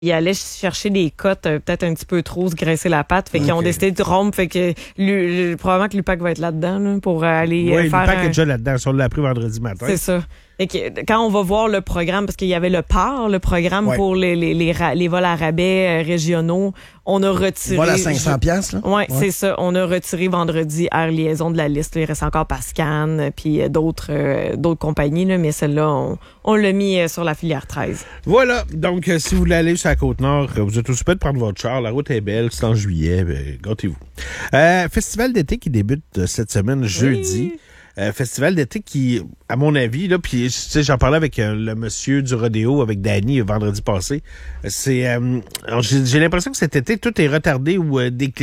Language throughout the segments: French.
Ils allaient chercher des cotes peut-être un petit peu trop, se graisser la patte. Fait qu'ils ont décidé de rompre. Fait que probablement que l'UPAC va être là-dedans là, pour aller faire l'UPAC est déjà là-dedans. On l'a appris vendredi matin. C'est ça. Et que, quand on va voir le programme, parce qu'il y avait le programme pour les vols à rabais régionaux, on a retiré... Vol à 500 $, là? Oui, c'est ça. On a retiré vendredi Air Liaison de la liste. Il reste encore Pascan, puis d'autres compagnies, là, mais celle-là, on l'a mis sur la filière 13. Voilà. Donc, si vous voulez aller sur la Côte-Nord, vous êtes aussi prêt de prendre votre char. La route est belle. C'est en juillet. Gâtez-vous. Festival d'été qui débute cette semaine, jeudi. Festival d'été qui, à mon avis, là, puis j'en parlais avec le monsieur du rodéo, avec Danny, vendredi passé. J'ai l'impression que cet été, tout est retardé ou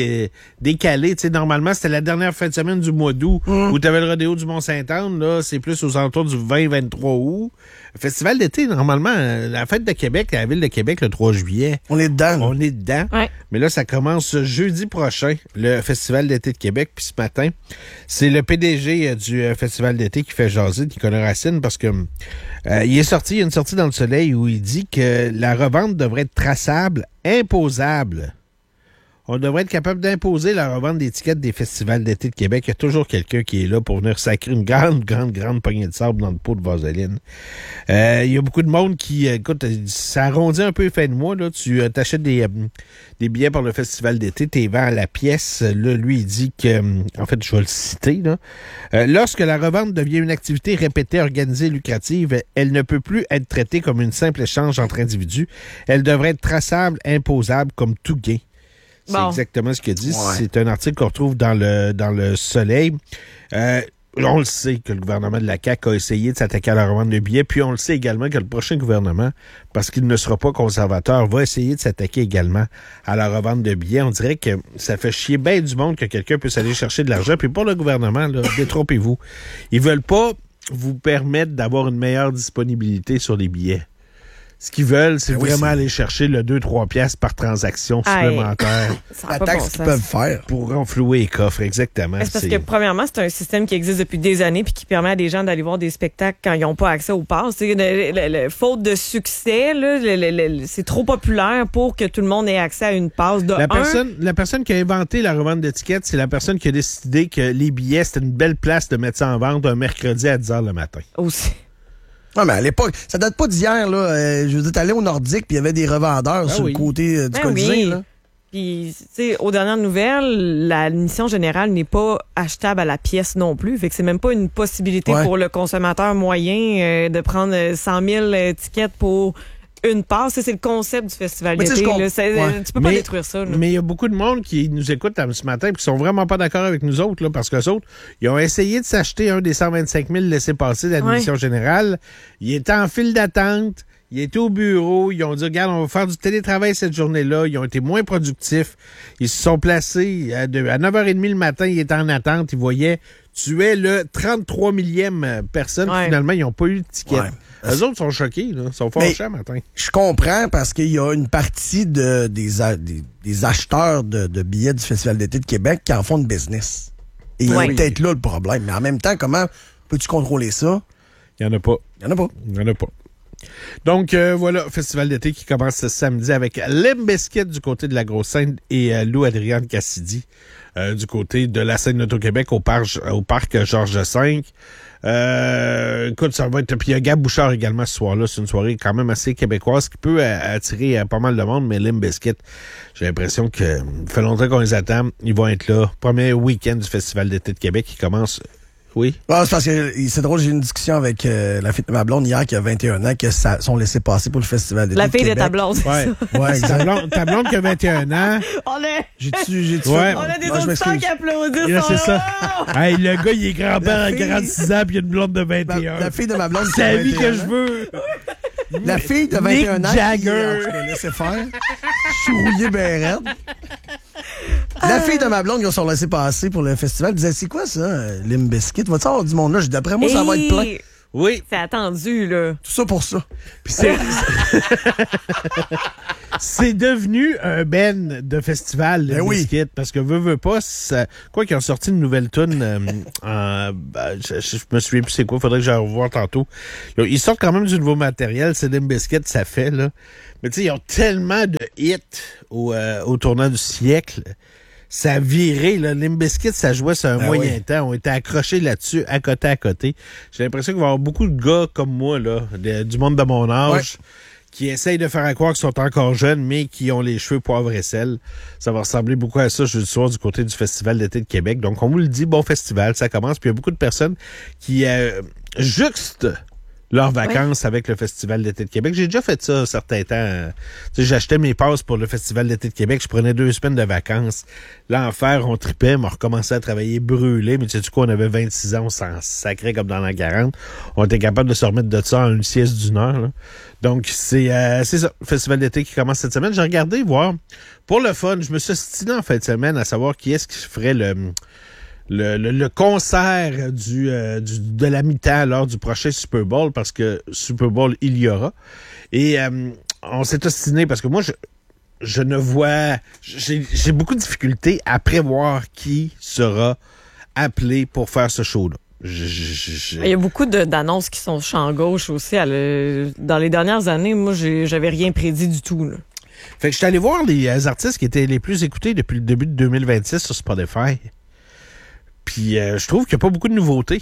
décalé. Tu sais, normalement, c'était la dernière fin de semaine du mois d'août où tu avais le rodéo du Mont-Saint-Anne. Là, c'est plus aux alentours du 20-23 août. Festival d'été, normalement, la fête de Québec, la ville de Québec, le 3 juillet. On est dedans. On est dedans. Ouais. Mais là, ça commence jeudi prochain, le Festival d'été de Québec. Puis ce matin, c'est le PDG du Festival d'été qui fait jaser, Nicolas Racine, parce que il y a une sortie dans Le Soleil où il dit que la revente devrait être traçable, imposable. On devrait être capable d'imposer la revente d'étiquettes des festivals d'été de Québec. Il y a toujours quelqu'un qui est là pour venir sacrer une grande poignée de sable dans le pot de vaseline. Il y a beaucoup de monde qui, écoute, ça arrondit un peu les fins de mois, là. Tu t'achètes des billets pour le festival d'été, t'es vends à la pièce. Là, lui, il dit que, en fait, je vais le citer, là. Lorsque la revente devient une activité répétée, organisée et lucrative, elle ne peut plus être traitée comme une simple échange entre individus. Elle devrait être traçable, imposable, comme tout gain. C'est exactement ce qu'il dit. Ouais. C'est un article qu'on retrouve dans le Soleil. On le sait que le gouvernement de la CAQ a essayé de s'attaquer à la revente de billets, puis on le sait également que le prochain gouvernement, parce qu'il ne sera pas conservateur, va essayer de s'attaquer également à la revente de billets. On dirait que ça fait chier bien du monde que quelqu'un puisse aller chercher de l'argent. Puis pour le gouvernement, là, détrompez-vous. Ils veulent pas vous permettre d'avoir une meilleure disponibilité sur les billets. Ce qu'ils veulent, c'est vraiment aller chercher le 2-3 piastres par transaction supplémentaire. La taxe qu'ils peuvent faire. Pour renflouer les coffres, exactement. C'est parce que, premièrement, c'est un système qui existe depuis des années puis qui permet à des gens d'aller voir des spectacles quand ils n'ont pas accès aux passes. Faute de succès, là, c'est trop populaire pour que tout le monde ait accès à une passe. La personne qui a inventé la revente d'étiquettes, c'est la personne qui a décidé que les billets, c'était une belle place de mettre ça en vente un mercredi à 10h le matin. Aussi. Non, mais à l'époque, ça date pas d'hier, là. Je veux dire, t'allais au Nordique, puis il y avait des revendeurs sur le côté du Colisée, là. Puis, tu sais, aux dernières nouvelles, l'admission générale n'est pas achetable à la pièce non plus. Fait que c'est même pas une possibilité pour le consommateur moyen de prendre 100 000 étiquettes pour une passe. C'est le concept du festival d'été. Tu peux pas détruire ça. Là. Mais il y a beaucoup de monde qui nous écoute ce matin et qui sont vraiment pas d'accord avec nous autres, là, parce que les autres, ils ont essayé de s'acheter un des 125 000 laissés-passer d'admission générale. Ils étaient en file d'attente. Ils étaient au bureau. Ils ont dit, regarde, on va faire du télétravail cette journée-là. Ils ont été moins productifs. Ils se sont placés à 9h30 le matin. Ils étaient en attente. Ils voyaient, tu es le 33 millième personne. Finalement, ils n'ont pas eu de ticket. Ouais. Eux autres sont choqués, là. Ils sont fâchés le matin. Je comprends parce qu'il y a une partie des acheteurs de billets du Festival d'été de Québec qui en font de business. Et il y a peut-être là le problème. Mais en même temps, comment peux-tu contrôler ça? Il n'y en a pas. Il n'y en a pas. Il n'y en a pas. Donc, voilà, Festival d'été qui commence ce samedi avec Limp Bizkit du côté de la Grosse-Seine et Lou Adrienne Cassidy du côté de la scène d'Auto-Québec au parc Georges V. Écoute, ça va être... Puis il y a Gab Bouchard également ce soir-là. C'est une soirée quand même assez québécoise qui peut attirer pas mal de monde, mais Limp Bizkit, j'ai l'impression que ça fait longtemps qu'on les attend. Ils vont être là. Premier week-end du Festival d'été de Québec qui commence... Oui. Ah, c'est parce que c'est drôle, j'ai eu une discussion avec la fille de ma blonde hier qui a 21 ans, que ça sont laissés passer pour le festival d'été. La fille de ta blonde, c'est ça. Ouais, ta blonde qui a 21 ans. On a des auditeurs qui applaudissent. C'est ça. Hey, le gars, il est grand-père à 46 ans puis il a une blonde de 21. La fille de ma blonde. C'est la vie que je veux. La fille de 21 ans. Jagger. Je laissé faire. Chourouillé ben raide. La fille de ma blonde, ils sont laissés passer pour le festival. Elle disait, c'est quoi ça, Limp Bizkit? Va-tu avoir du monde là? D'après moi, ça va être plein. Oui. C'est attendu, là. Tout ça pour ça. Puis c'est devenu un ben de festival, le Biscuit, parce que veut pas, quoi qu'ils ont sorti une nouvelle tune, je me souviens plus c'est quoi, faudrait que j'aille revoir tantôt. Ils sortent quand même du nouveau matériel, c'est Limp Bizkit, ça fait, là. Mais tu sais, ils ont tellement de hits au tournant du siècle. Ça a viré, là. Limp Bizkit, ça jouait sur un moyen temps. On était accrochés là-dessus, à côté. J'ai l'impression qu'il va y avoir beaucoup de gars comme moi, là, du monde de mon âge, qui essayent de faire croire qu'ils sont encore jeunes, mais qui ont les cheveux poivre et sel. Ça va ressembler beaucoup à ça jeudi soir du côté du Festival d'été de Québec. Donc, on vous le dit, bon festival, ça commence. Puis il y a beaucoup de personnes qui juxtent leurs vacances avec le Festival d'été de Québec. J'ai déjà fait ça un certain temps. Tu sais, j'achetais mes passes pour le Festival d'été de Québec. Je prenais 2 semaines de vacances. L'enfer, on tripait, mais on recommençait à travailler brûlé. Mais tu sais du coup, on avait 26 ans, on s'en sacrait comme dans la 40. On était capable de se remettre de ça en une sieste d'1 heure. Là. Donc, c'est ça, le Festival d'été qui commence cette semaine. J'ai regardé voir. Pour le fun, je me suis stiné en fin de semaine à savoir qui est-ce qui ferait le concert de la mi-temps lors du prochain Super Bowl, parce que Super Bowl, il y aura. Et on s'est ostiné parce que moi, je ne vois... J'ai beaucoup de difficultés à prévoir qui sera appelé pour faire ce show-là. Il y a beaucoup d'annonces qui sont champ gauche aussi. Dans les dernières années, moi, j'avais rien prédit du tout, là. Fait que je suis allé voir les artistes qui étaient les plus écoutés depuis le début de 2026 sur Spotify. Puis je trouve qu'il n'y a pas beaucoup de nouveautés.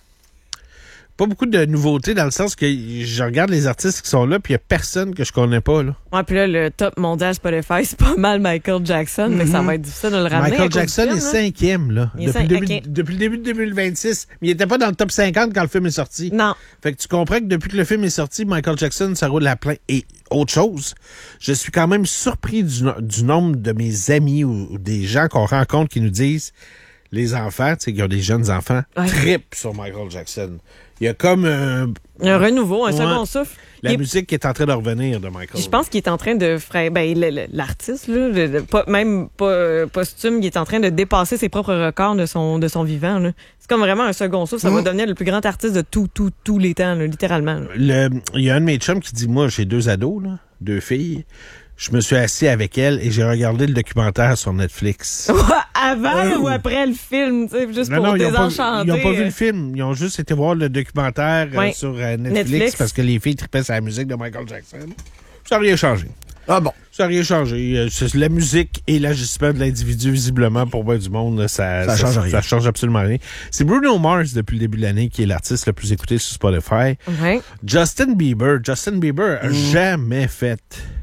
Pas beaucoup de nouveautés dans le sens que je regarde les artistes qui sont là, puis il n'y a personne que je connais pas, là. Ouais, puis là, le top mondial Spotify, c'est pas mal Michael Jackson, mais ça va être difficile de le ramener. Michael Jackson est 5e, là. Depuis le début de 2026. Mais il n'était pas dans le top 50 quand le film est sorti. Non. Fait que tu comprends que depuis que le film est sorti, Michael Jackson, ça roule à plein. Et autre chose, je suis quand même surpris du nombre de mes amis ou des gens qu'on rencontre qui nous disent... Les enfants, tu sais, qui ont des jeunes enfants, trippent sur Michael Jackson. Il y a comme un renouveau, un second souffle. La musique qui est en train de revenir de Michael. Je pense qu'il est en train de faire... l'artiste, là, même pas posthume, il est en train de dépasser ses propres records de son vivant. Là. C'est comme vraiment un second souffle. Ça va devenir le plus grand artiste de tous les temps, là, littéralement. Là. Il y a un de mes chums qui dit, moi, j'ai 2 ados, là, 2 filles. Je me suis assis avec elle et j'ai regardé le documentaire sur Netflix. Avant ou après le film, tu sais, juste pour désenchanter. Ils n'ont pas vu le film. Ils ont juste été voir le documentaire sur Netflix parce que les filles trippaient sur la musique de Michael Jackson. Ça n'a rien changé. Ah bon? Ça n'a rien changé. La musique et l'agissement de l'individu, visiblement, pour bien du monde, ça change rien. Ça change absolument rien. C'est Bruno Mars, depuis le début de l'année, qui est l'artiste le plus écouté sur Spotify. Justin Bieber a jamais fait...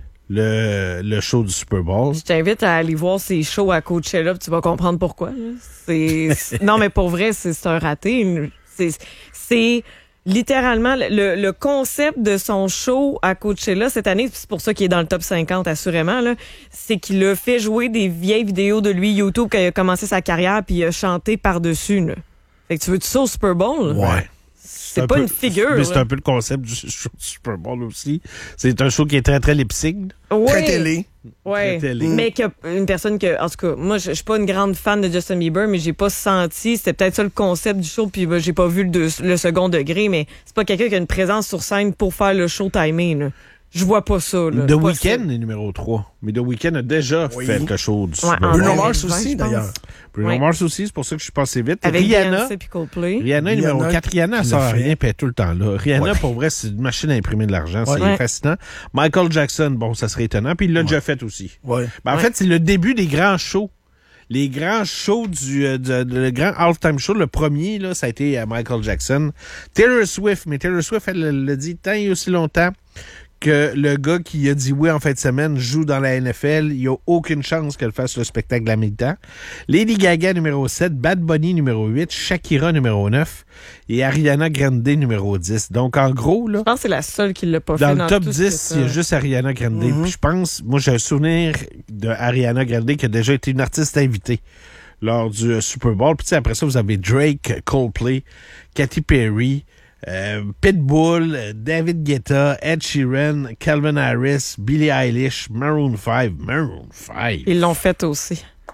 le show du Super Bowl. Je t'invite à aller voir ces shows à Coachella, tu vas comprendre pourquoi. Non, mais pour vrai, c'est un raté. C'est littéralement le concept de son show à Coachella cette année, c'est pour ça qu'il est dans le top 50 assurément, là, c'est qu'il a fait jouer des vieilles vidéos de lui YouTube quand il a commencé sa carrière, puis il a chanté par-dessus. Là. Fait que tu veux-tu ça au Super Bowl? Ouais. C'est pas une figure. Mais c'est un peu le concept du Super Bowl aussi. C'est un show qui est très, très lip-sync. Très télé. Ouais. Mais une personne que, en tout cas, moi, je suis pas une grande fan de Justin Bieber, mais j'ai pas senti, c'était peut-être ça le concept du show, puis j'ai pas vu le second degré, mais c'est pas quelqu'un qui a une présence sur scène pour faire le show timé, là. Je vois pas ça, là. The Weeknd est numéro 3. Mais The Weeknd a déjà fait le show du Super Bowl. Bruno Mars aussi, d'ailleurs. Bruno Mars aussi, c'est pour ça que je suis passé vite. Avec Rihanna puis Coldplay. Rihanna est numéro 4. Rihanna, elle sort rien, puis elle est tout le temps là. Rihanna, pour vrai, c'est une machine à imprimer de l'argent. C'est fascinant. Michael Jackson, bon, ça serait étonnant. Puis il l'a déjà fait aussi. En fait, c'est le début des grands shows. Les grands shows le grand halftime show, le premier, là, ça a été Michael Jackson. Taylor Swift, elle l'a dit tant et aussi longtemps que le gars qui a dit oui en fin de semaine joue dans la NFL. Il n'y a aucune chance qu'elle fasse le spectacle à mi-temps. Lady Gaga, numéro 7. Bad Bunny, numéro 8. Shakira, numéro 9. Et Ariana Grande, numéro 10. Donc, en gros, là... Je pense que c'est la seule qui l'a pas fait. Dans le top 10, il y a juste Ariana Grande. Puis je pense... Moi, j'ai un souvenir de Ariana Grande qui a déjà été une artiste invitée lors du Super Bowl. Puis après ça, vous avez Drake, Coldplay, Katy Perry... Pitbull, David Guetta, Ed Sheeran, Calvin Harris, Billie Eilish, Maroon 5. Ils l'ont fait aussi.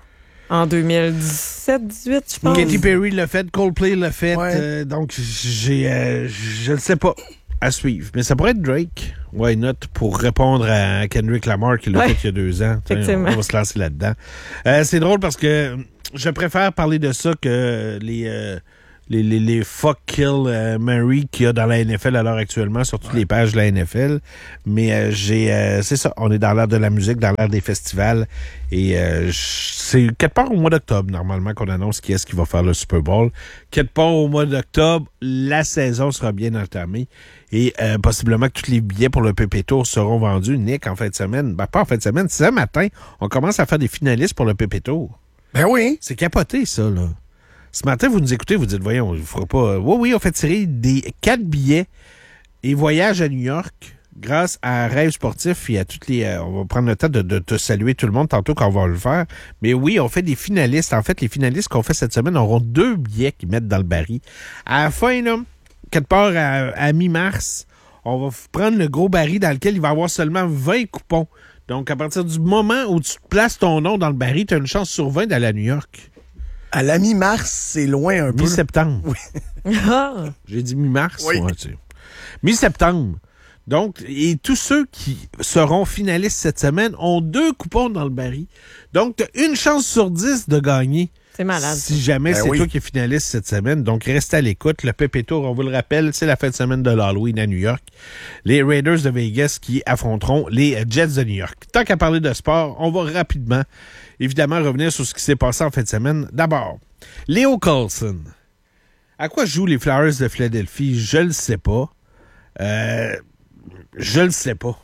En 2017-18, je pense. Katy Perry l'a fait, Coldplay l'a fait. Ouais. Donc, je ne sais pas. À suivre. Mais ça pourrait être Drake. Why not? Pour répondre à Kendrick Lamar qui l'a fait il y a 2 ans. Effectivement. On va se lancer là-dedans. C'est drôle parce que je préfère parler de ça que les fuck kill Mary qu'il y a dans la NFL à l'heure actuellement sur toutes les pages de la NFL. Mais c'est ça, on est dans l'ère de la musique, dans l'ère des festivals et c'est quelque part au mois d'octobre normalement qu'on annonce qui est-ce qui va faire le Super Bowl. Quelque part au mois d'octobre, la saison sera bien entamée et possiblement que tous les billets pour le PP Tour seront vendus. Nick, en fin de semaine, pas en fin de semaine, ce matin, on commence à faire des finalistes pour le PP Tour. Ben oui. C'est capoté ça, là. Ce matin, vous nous écoutez, vous dites, voyons, on ne fera pas... Oui, on fait tirer des 4 billets et voyage à New York grâce à Rêve Sportif et à toutes les... on va prendre le temps de te saluer tout le monde tantôt quand on va le faire. Mais oui, on fait des finalistes. En fait, les finalistes qu'on fait cette semaine auront 2 billets qu'ils mettent dans le baril. À la fin, là, quelque part à mi-mars, on va prendre le gros baril dans lequel il va y avoir seulement 20 coupons. Donc, à partir du moment où tu places ton nom dans le baril, tu as une chance sur 20 d'aller à New York. À la mi-mars, c'est loin un peu. Mi-septembre. Oui. J'ai dit mi-mars. Oui. Ouais, tu sais. Mi-septembre. Donc, et tous ceux qui seront finalistes cette semaine ont 2 coupons dans le baril. Donc, tu as une chance sur 10 de gagner. C'est malade. Si jamais c'est toi qui es finaliste cette semaine. Donc, restez à l'écoute. Le PP Tour, on vous le rappelle, c'est la fin de semaine de l'Halloween à New York. Les Raiders de Vegas qui affronteront les Jets de New York. Tant qu'à parler de sport, on va rapidement, évidemment, revenir sur ce qui s'est passé en fin de semaine. D'abord, Leo Carlson. À quoi jouent les Flyers de Philadelphie? Je le sais pas. Je le sais pas.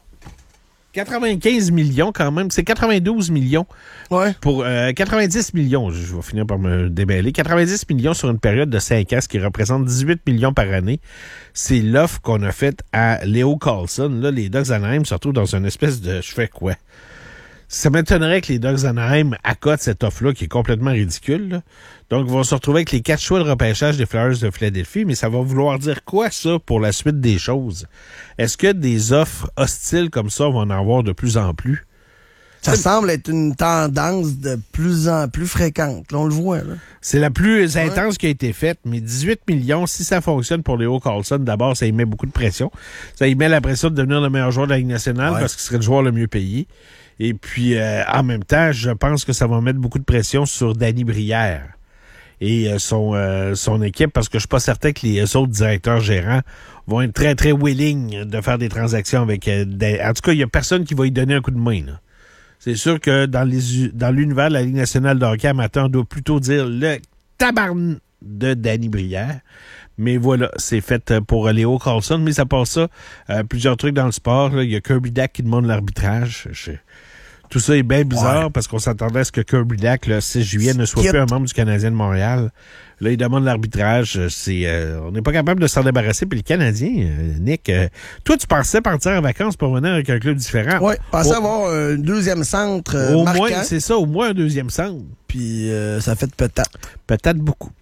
95 millions quand même. C'est 92 millions. Ouais. Pour 90 millions, je vais finir par me démêler. 90 millions sur une période de 5 ans, ce qui représente 18 millions par année. C'est l'offre qu'on a faite à Leo Carlson. Là, les Ducks d'Anaheim se retrouvent dans une espèce de... Je fais quoi? Ça m'étonnerait que les Ducks d'Anaheim accotent cette offre-là qui est complètement ridicule. Là. Donc, ils vont se retrouver avec les 4 choix de repêchage des Flyers de Philadelphie, mais ça va vouloir dire quoi, ça, pour la suite des choses? Est-ce que des offres hostiles comme ça vont en avoir de plus en plus? Ça semble être une tendance de plus en plus fréquente. Là, on le voit. Là. C'est la plus intense qui a été faite, mais 18 millions, si ça fonctionne pour Leo Carlson, d'abord, ça y met beaucoup de pression. Ça y met la pression de devenir le meilleur joueur de la Ligue nationale parce qu'il serait le joueur le mieux payé. Et puis, en même temps, je pense que ça va mettre beaucoup de pression sur Danny Brière et son équipe, parce que je suis pas certain que les autres directeurs gérants vont être très, très willing de faire des transactions avec... En tout cas, il y a personne qui va y donner un coup de main. Là. C'est sûr que dans l'univers de la Ligue nationale de hockey amateur, on doit plutôt dire le tabarn de Danny Brière. Mais voilà, c'est fait pour Leo Carlson. Mais ça passe ça, plusieurs trucs dans le sport. Là. Il y a Kirby Dack qui demande l'arbitrage. Tout ça est bien bizarre parce qu'on s'attendait à ce que Kirby Dack, le 6 juillet, ne soit plus un membre du Canadien de Montréal. Là, il demande l'arbitrage. On n'est pas capable de s'en débarrasser. Puis les Canadiens, Nick, toi, tu pensais partir en vacances pour venir avec un club différent. Oui, pensais avoir un deuxième centre au marquant. Moins, c'est ça, au moins un deuxième centre. Puis ça fait peut-être. Peut-être beaucoup.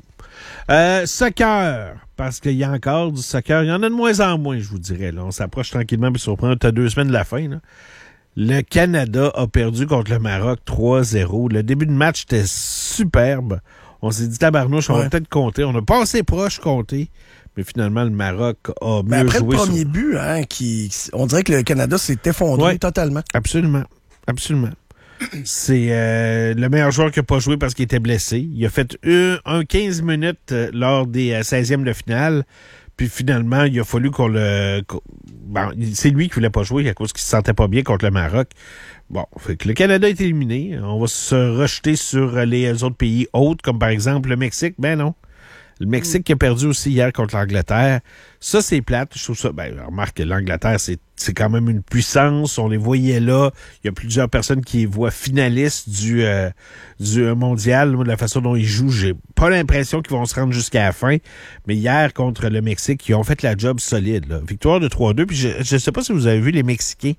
Soccer, parce qu'il y a encore du soccer. Il y en a de moins en moins, je vous dirais. Là. On s'approche tranquillement, puis surprendre. Tu as 2 semaines de la fin. Là. Le Canada a perdu contre le Maroc 3-0. Le début de match était superbe. On s'est dit, tabarnouche, on va peut-être compter. On n'a pas assez proche compter. Mais finalement, le Maroc a mieux après joué. Le premier but, on dirait que le Canada s'est effondré totalement. Absolument. Absolument. C'est le meilleur joueur qui n'a pas joué parce qu'il était blessé. Il a fait un 15 minutes lors des 16e de finale. Puis finalement, il a fallu qu'on le... Bon, c'est lui qui voulait pas jouer à cause qu'il se sentait pas bien contre le Maroc. Bon, fait que le Canada est éliminé. On va se rejeter sur les autres pays autres, comme par exemple le Mexique. Ben non. Le Mexique qui a perdu aussi hier contre l'Angleterre. Ça, c'est plate. Je trouve ça... Ben, remarque que l'Angleterre, c'est quand même une puissance. On les voyait là. Il y a plusieurs personnes qui les voient finalistes du mondial. Moi, de la façon dont ils jouent, j'ai pas l'impression qu'ils vont se rendre jusqu'à la fin. Mais hier, contre le Mexique, ils ont fait la job solide. Là. Victoire de 3-2. Puis je sais pas si vous avez vu les Mexicains.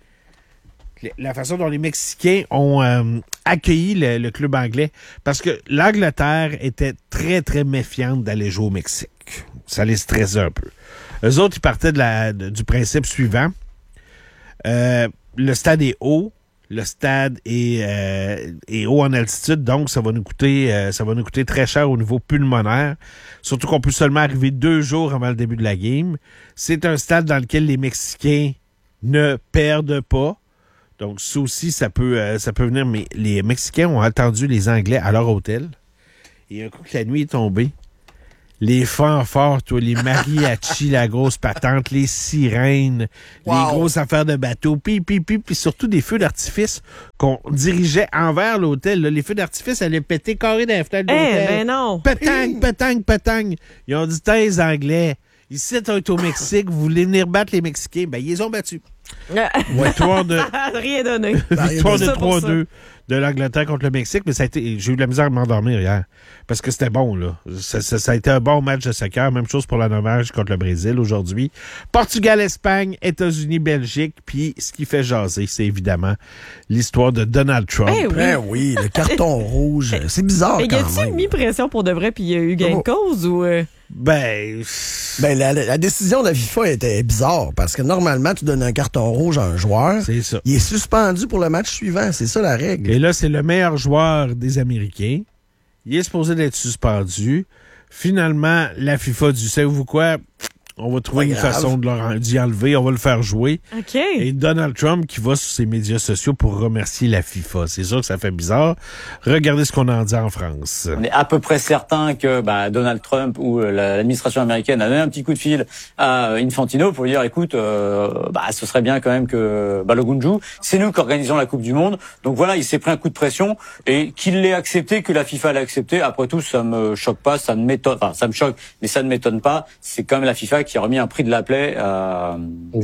La façon dont les Mexicains ont accueilli le club anglais. Parce que l'Angleterre était très, très méfiante d'aller jouer au Mexique. Ça les stressait un peu. Eux autres, ils partaient du principe suivant. Le stade est haut, Le stade est haut en altitude, donc ça va nous coûter très cher au niveau pulmonaire. Surtout qu'on peut seulement arriver 2 jours avant le début de la game. C'est un stade dans lequel les Mexicains ne perdent pas. Donc, ça aussi, ça peut venir. Mais les Mexicains ont attendu les Anglais à leur hôtel. Et un coup que la nuit est tombée, les fanfares, les mariachis, la grosse patente, les sirènes, les grosses affaires de bateau, puis surtout des feux d'artifice qu'on dirigeait envers l'hôtel. Là. Les feux d'artifice allaient péter carré dans les fenêtres de l'hôtel. Ben non! Pétang! Ils ont dit, les Anglais, ici, on est au Mexique, vous voulez venir battre les Mexicains? Ben, ils les ont battus. Victoire de... Rien donné. Victoire de 3-2 de l'Angleterre contre le Mexique, mais j'ai eu de la misère à m'endormir hier. Parce que c'était bon, là. Ça a été un bon match de soccer. Même chose pour la Norvège contre le Brésil aujourd'hui. Portugal, Espagne, États-Unis, Belgique. Puis, ce qui fait jaser, c'est évidemment l'histoire de Donald Trump. Oui, le carton rouge. C'est bizarre, quand même. Y a-t-il mis pression pour de vrai, puis il y a eu gain de cause, ou... la décision de la FIFA était bizarre parce que normalement, tu donnes un carton rouge à un joueur. C'est ça. Il est suspendu pour le match suivant. C'est ça la règle. Et là, c'est le meilleur joueur des Américains. Il est supposé d'être suspendu. Finalement, la FIFA dit, savez-vous quoi? On va trouver une façon d'y enlever. On va le faire jouer. OK. Et Donald Trump qui va sur ses médias sociaux pour remercier la FIFA. C'est sûr que ça fait bizarre. Regardez ce qu'on en dit en France. On est à peu près certain que Donald Trump ou l'administration américaine a donné un petit coup de fil à Infantino pour lui dire, écoute, ce serait bien quand même que Balogunju, c'est nous qui organisons la Coupe du Monde. Donc voilà, il s'est pris un coup de pression et qu'il l'ait accepté, que la FIFA l'ait accepté. Après tout, ça me choque pas, ça me choque, mais ça ne m'étonne pas. C'est quand même la FIFA qui a remis un prix de la plaie à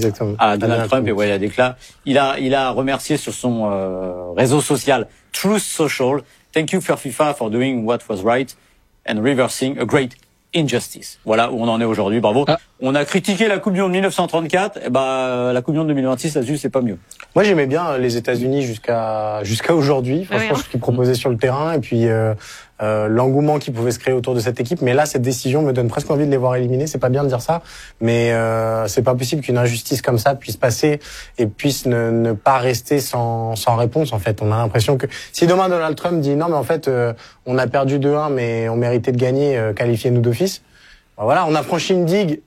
Donald Trump. Et il y a des éclats. Il a remercié sur son réseau social Truth Social. Thank you for FIFA for doing what was right and reversing a great injustice. Voilà où on en est aujourd'hui. Bravo. On a critiqué la Coupe du Monde 1934. La Coupe du Monde 2026, là-dessus, c'est pas mieux. Moi, j'aimais bien les États-Unis jusqu'à aujourd'hui. Franchement, ce qu'ils proposaient sur le terrain et puis l'engouement qui pouvait se créer autour de cette équipe. Mais là, cette décision me donne presque envie de les voir éliminés. C'est pas bien de dire ça, mais c'est pas possible qu'une injustice comme ça puisse passer et puisse ne pas rester sans réponse. En fait, on a l'impression que si demain Donald Trump dit non, mais en fait, on a perdu 2-1, mais on méritait de gagner, qualifiez-nous d'office. Voilà, on a franchi une digue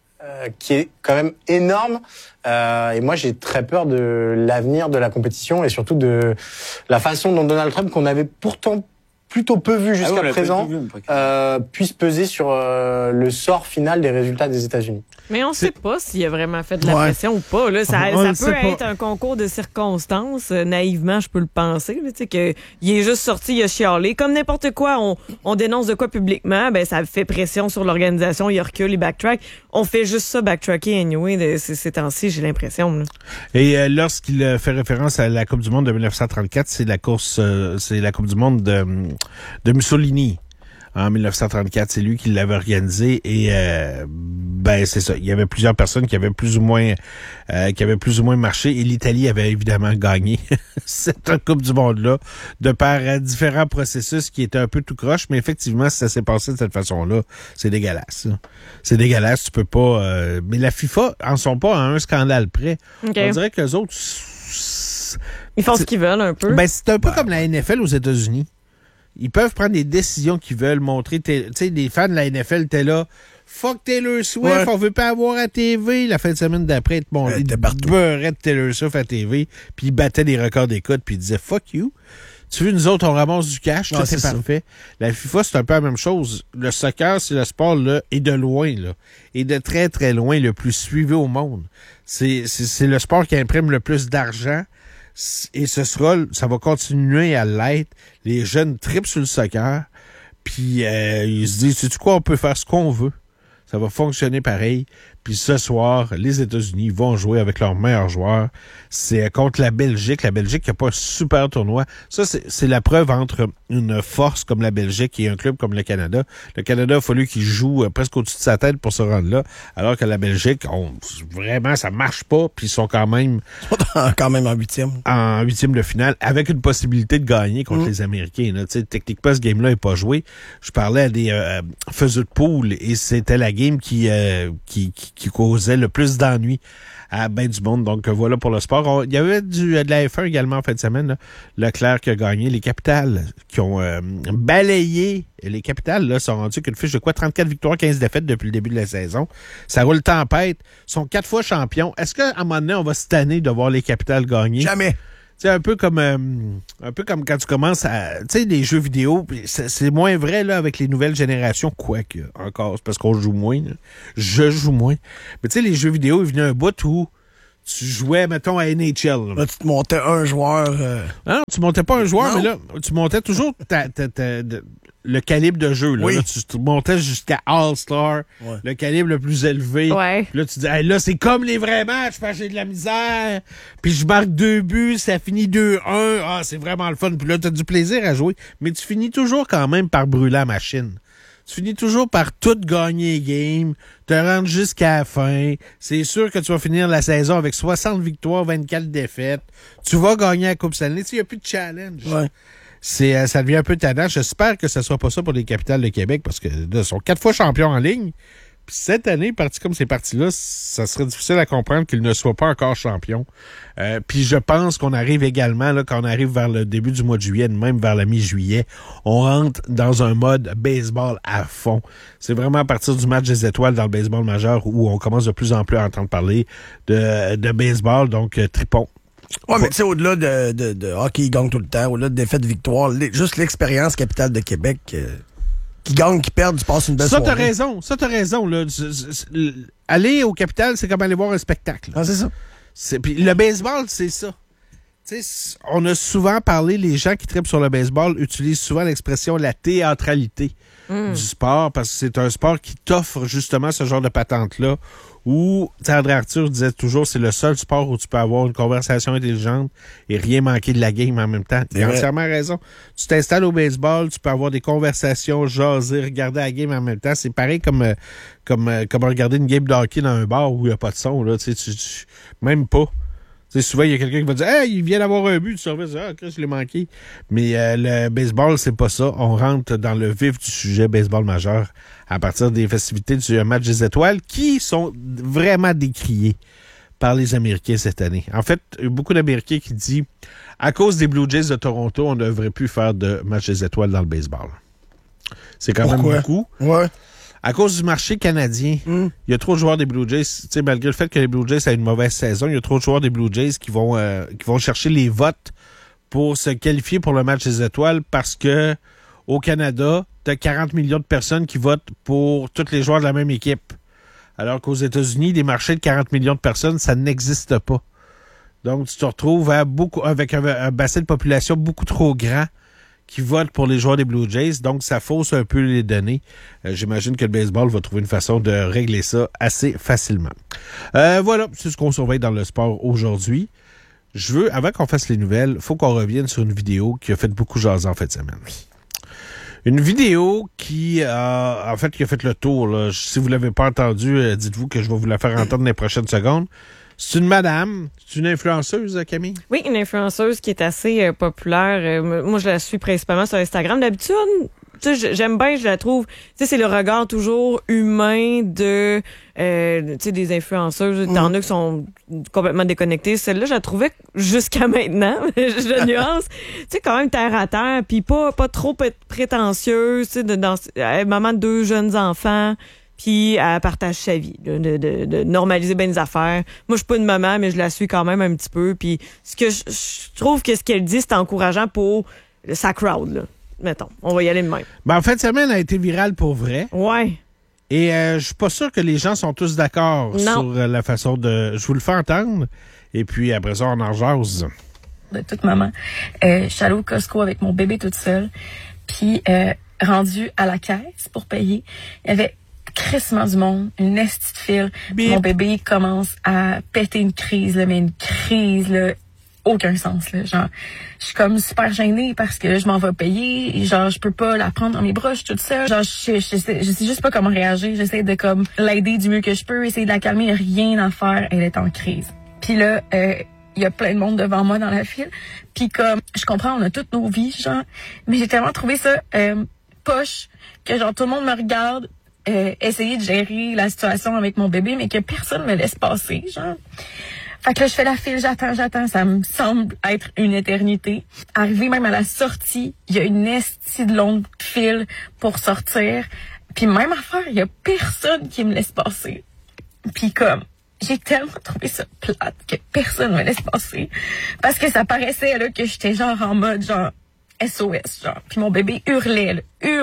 qui est quand même énorme. Et moi, j'ai très peur de l'avenir de la compétition et surtout de la façon dont Donald Trump, qu'on avait pourtant plutôt peu vu jusqu'à présent, puisse peser sur le sort final des résultats des États-Unis. Mais on ne sait pas s'il a vraiment fait de la pression ou pas. Là. Ça peut être un concours de circonstances. Naïvement, je peux le penser. Il est juste sorti, il a chialé. Comme n'importe quoi, on dénonce de quoi publiquement, ça fait pression sur l'organisation, il recule, il backtrack. On fait juste ça, backtracker anyway, ces temps-ci, j'ai l'impression. Là. Et lorsqu'il fait référence à la Coupe du Monde de 1934, c'est la Coupe du Monde de Mussolini. En 1934, c'est lui qui l'avait organisé et c'est ça. Il y avait plusieurs personnes qui avaient plus ou moins marché et l'Italie avait évidemment gagné cette Coupe du Monde-là de par différents processus qui étaient un peu tout croche, mais effectivement, si ça s'est passé de cette façon-là, c'est dégueulasse. C'est dégueulasse, tu peux pas. Mais la FIFA en sont pas à un scandale près. Okay. On dirait que les autres, ils font ce qu'ils veulent un peu. C'est un peu comme la NFL aux États-Unis. Ils peuvent prendre des décisions qu'ils veulent montrer. Tu sais, les fans de la NFL étaient là. Fuck Taylor Swift, on veut pas avoir à TV. La fin de semaine d'après, ils beurraient de Taylor Swift à TV, puis ils battaient des records d'écoute, puis ils disaient fuck you. Tu veux, nous autres, on ramasse du cash, tout c'est parfait. La FIFA, c'est un peu la même chose. Le soccer, c'est le sport, là, et de loin, là. Et de très, très loin, le plus suivi au monde. C'est le sport qui imprime le plus d'argent. Et ça va continuer à l'être. Les jeunes tripent sur le soccer, puis ils se disent, sais-tu quoi, on peut faire ce qu'on veut. Ça va fonctionner pareil. Puis ce soir, les États-Unis vont jouer avec leurs meilleurs joueurs. C'est contre la Belgique. La Belgique qui n'a pas un super tournoi. Ça, c'est la preuve entre une force comme la Belgique et un club comme le Canada. Le Canada a fallu qu'il joue presque au-dessus de sa tête pour se rendre là. Alors que la Belgique, vraiment, ça marche pas. Puis ils sont quand même en huitième. En huitième de finale, avec une possibilité de gagner contre les Américains. Là. Techniquement, ce game-là n'est pas joué. Je parlais à des faiseux de poule et c'était la game qui qui causait le plus d'ennuis à ben du monde. Donc, voilà pour le sport. Il y avait de la F1 également en fin de semaine. Là. Leclerc qui a gagné. Les Capitals qui ont balayé. Les Capitals là, sont rendus qu'une fiche de 34 victoires, 15 défaites depuis le début de la saison. Ça roule tempête. Ils sont 4 fois champions. Est-ce qu'à un moment donné, on va se tanner de voir les Capitals gagner? Jamais. C'est un peu comme quand tu commences à... Tu sais, les jeux vidéo, c'est moins vrai là avec les nouvelles générations, quoique, encore, c'est parce qu'on joue moins. Là. Je joue moins. Mais tu sais, les jeux vidéo, il venait un bout où tu jouais, mettons, à NHL. Là, tu te montais un joueur... Non, tu montais pas un joueur, mais là, tu montais toujours le calibre de jeu. Là, oui. Là tu te montais jusqu'à All-Star, le calibre le plus élevé. Ouais. Là, tu dis, hey, là, c'est comme les vrais matchs, parce que j'ai de la misère. Puis je marque 2 buts, ça finit 2-1. Ah, c'est vraiment le fun. Puis là, tu as du plaisir à jouer. Mais tu finis toujours quand même par brûler la machine. Tu finis toujours par tout gagner game, te rendre jusqu'à la fin. C'est sûr que tu vas finir la saison avec 60 victoires, 24 défaites. Tu vas gagner la Coupe Stanley. Tu sais, il n'y a plus de challenge. Ouais. Ça devient un peu tannant. J'espère que ce ne sera pas ça pour les Capitals de Québec parce que là, ils sont 4 fois champions en ligne. Puis cette année, parti comme ces partis-là, ça serait difficile à comprendre qu'ils ne soient pas encore champions. Puis je pense qu'on arrive également, là, quand on arrive vers le début du mois de juillet, même vers la mi-juillet, on rentre dans un mode baseball à fond. C'est vraiment à partir du match des étoiles dans le baseball majeur où on commence de plus en plus à entendre parler de baseball, donc tripons. Ouais, mais tu sais, au-delà de hockey, ils gagnent tout le temps, au-delà de défaites de victoire, juste l'expérience Capitale de Québec, qui gagne, qui perd, tu passes une belle soirée. Ça, t'as raison. Là. Aller au Capitale, c'est comme aller voir un spectacle. Ah, c'est ça. Puis le baseball, c'est ça. T'sais, on a souvent parlé, les gens qui trippent sur le baseball utilisent souvent l'expression la théâtralité du sport, parce que c'est un sport qui t'offre justement ce genre de patente-là, où André Arthur disait toujours, c'est le seul sport où tu peux avoir une conversation intelligente et rien manquer de la game en même temps. Tu as entièrement raison. Tu t'installes au baseball, tu peux avoir des conversations, jaser, regarder la game en même temps. C'est pareil comme regarder une game de hockey dans un bar où il n'y a pas de son. Là. Même pas. T'sais, souvent, il y a quelqu'un qui va dire « Hey, il vient d'avoir un but, tu surveilles ça, je l'ai manqué. » Mais le baseball, c'est pas ça. On rentre dans le vif du sujet baseball majeur à partir des festivités du match des étoiles qui sont vraiment décriées par les Américains cette année. En fait, il y a beaucoup d'Américains qui disent « À cause des Blue Jays de Toronto, on ne devrait plus faire de match des étoiles dans le baseball. » C'est quand même beaucoup. Ouais. À cause du marché canadien, il y a trop de joueurs des Blue Jays. T'sais, malgré le fait que les Blue Jays aient une mauvaise saison, il y a trop de joueurs des Blue Jays qui vont chercher les votes pour se qualifier pour le match des étoiles parce que au Canada, tu as 40 millions de personnes qui votent pour tous les joueurs de la même équipe. Alors qu'aux États-Unis, des marchés de 40 millions de personnes, ça n'existe pas. Donc, tu te retrouves avec un bassin de population beaucoup trop grand qui votent pour les joueurs des Blue Jays, donc ça fausse un peu les données. J'imagine que le baseball va trouver une façon de régler ça assez facilement. Voilà, c'est ce qu'on surveille dans le sport aujourd'hui. Avant qu'on fasse les nouvelles, faut qu'on revienne sur une vidéo qui a fait beaucoup jaser en fin de semaine. Une vidéo qui a fait le tour. Là. Si vous l'avez pas entendu, dites-vous que je vais vous la faire entendre dans les prochaines secondes. C'est une madame, c'est une influenceuse, Camille? Oui, une influenceuse qui est assez populaire. Moi, je la suis principalement sur Instagram. D'habitude, j'aime bien, je la trouve. C'est le regard toujours humain de des influenceuses. T'en as qui sont complètement déconnectés. Celle-là, je la trouvais jusqu'à maintenant. Je nuance. Quand même terre à terre, puis pas trop prétentieuse. Maman de 2 jeunes enfants. Puis elle partage sa vie, de normaliser bien les affaires. Moi, je suis pas une maman, mais je la suis quand même un petit peu. Puis ce que je trouve que ce qu'elle dit, c'est encourageant pour sa crowd, là. Mettons, on va y aller de même. En fin de semaine, elle a été virale pour vrai. Ouais. Et je suis pas sûr que les gens sont tous d'accord sur la façon de... Je vous le fais entendre, et puis après ça, on en jase. De toute maman. Je suis allée au Costco avec mon bébé toute seule. Puis, rendue à la caisse pour payer, il y avait crissement du monde, une esti de file. Mon bébé commence à péter une crise, là, mais une crise, là, aucun sens, là. Genre, je suis comme super gênée parce que je m'en vais payer, et genre, je peux pas la prendre dans mes bras, je suis toute seule. Genre, je sais juste pas comment réagir. J'essaie de comme l'aider du mieux que je peux, essayer de la calmer, rien à faire, elle est en crise. Puis là, il y a plein de monde devant moi dans la file. Puis comme, je comprends, on a toutes nos vies, genre, mais j'ai tellement trouvé ça poche que genre tout le monde me regarde. essayer de gérer la situation avec mon bébé, mais que personne me laisse passer, genre. Fait que là, je fais la file, j'attends, ça me semble être une éternité. Arrivé même à la sortie, il y a une estie de longue file pour sortir. Puis même affaire, il y a personne qui me laisse passer. Puis comme, j'ai tellement trouvé ça plate que personne me laisse passer. Parce que ça paraissait là que j'étais genre en mode genre SOS, genre. Puis mon bébé hurlait,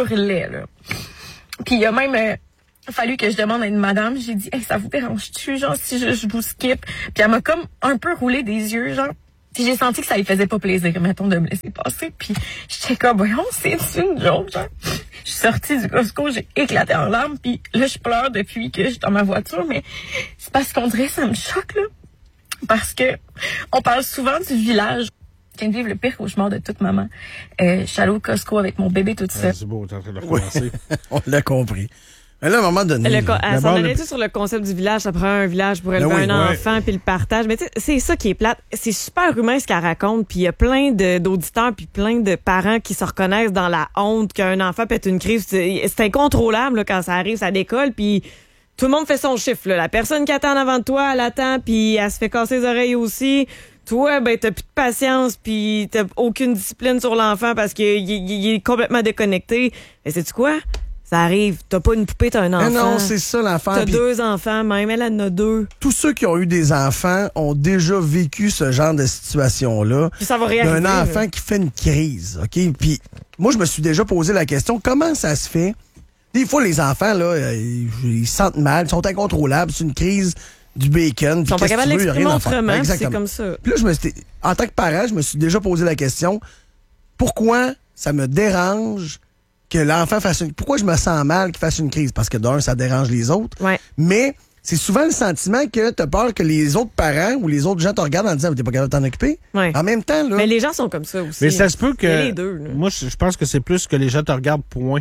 là. Puis il y a même fallu que je demande à une madame, j'ai dit hey, ça vous dérange-tu genre si je vous skip? Puis elle m'a comme un peu roulé des yeux, genre. Puis j'ai senti que ça lui faisait pas plaisir, mettons, de me laisser passer. Puis j'étais comme, voyons, c'est une joke, genre. Je suis sortie du Costco, j'ai éclaté en larmes, puis là, je pleure depuis que je suis dans ma voiture, mais c'est parce qu'on dirait que ça me choque, là. Parce que on parle souvent du village. Je viens de vivre le pire cauchemar de toute maman. Je suis allée au Costco avec mon bébé toute seule. C'est beau, t'es en train de recommencer. On l'a compris. Mais là, à un moment donné... Elle s'en allait sur le concept du village. Ça prend un village pour élever un enfant, puis le partage. Mais tu sais, c'est ça qui est plate. C'est super humain ce qu'elle raconte. Puis il y a plein d'auditeurs, puis plein de parents qui se reconnaissent dans la honte qu'un enfant pète une crise. C'est incontrôlable là, quand ça arrive, ça décolle. Puis tout le monde fait son chiffre. Là. La personne qui attend avant de toi, elle attend, puis elle se fait casser les oreilles aussi. Toi, ben t'as plus de patience, puis t'as aucune discipline sur l'enfant parce qu'il est complètement déconnecté. Mais sais-tu quoi? Ça arrive. T'as pas une poupée, t'as un enfant. Mais non, c'est ça l'enfant. T'as 2 enfants, même elle en a 2. Tous ceux qui ont eu des enfants ont déjà vécu ce genre de situation-là. Puis ça va réarriver. D'un enfant qui fait une crise, OK? Puis moi, je me suis déjà posé la question, comment ça se fait? Des fois, les enfants, là, ils se sentent mal, ils sont incontrôlables, c'est une crise du bacon. Ils sont pas capables de l'exprimer autrement, c'est comme ça. Puis là, en tant que parent, je me suis déjà posé la question, pourquoi ça me dérange que l'enfant fasse une... Pourquoi je me sens mal qu'il fasse une crise? Parce que d'un, ça dérange les autres. Ouais. Mais c'est souvent le sentiment que t'as peur que les autres parents ou les autres gens te regardent en disant « T'es pas capable de t'en occuper? Ouais. » En même temps, là... Mais les gens sont comme ça aussi. Mais ça se peut que... Les deux, là. Moi, je pense que c'est plus que les gens te regardent point.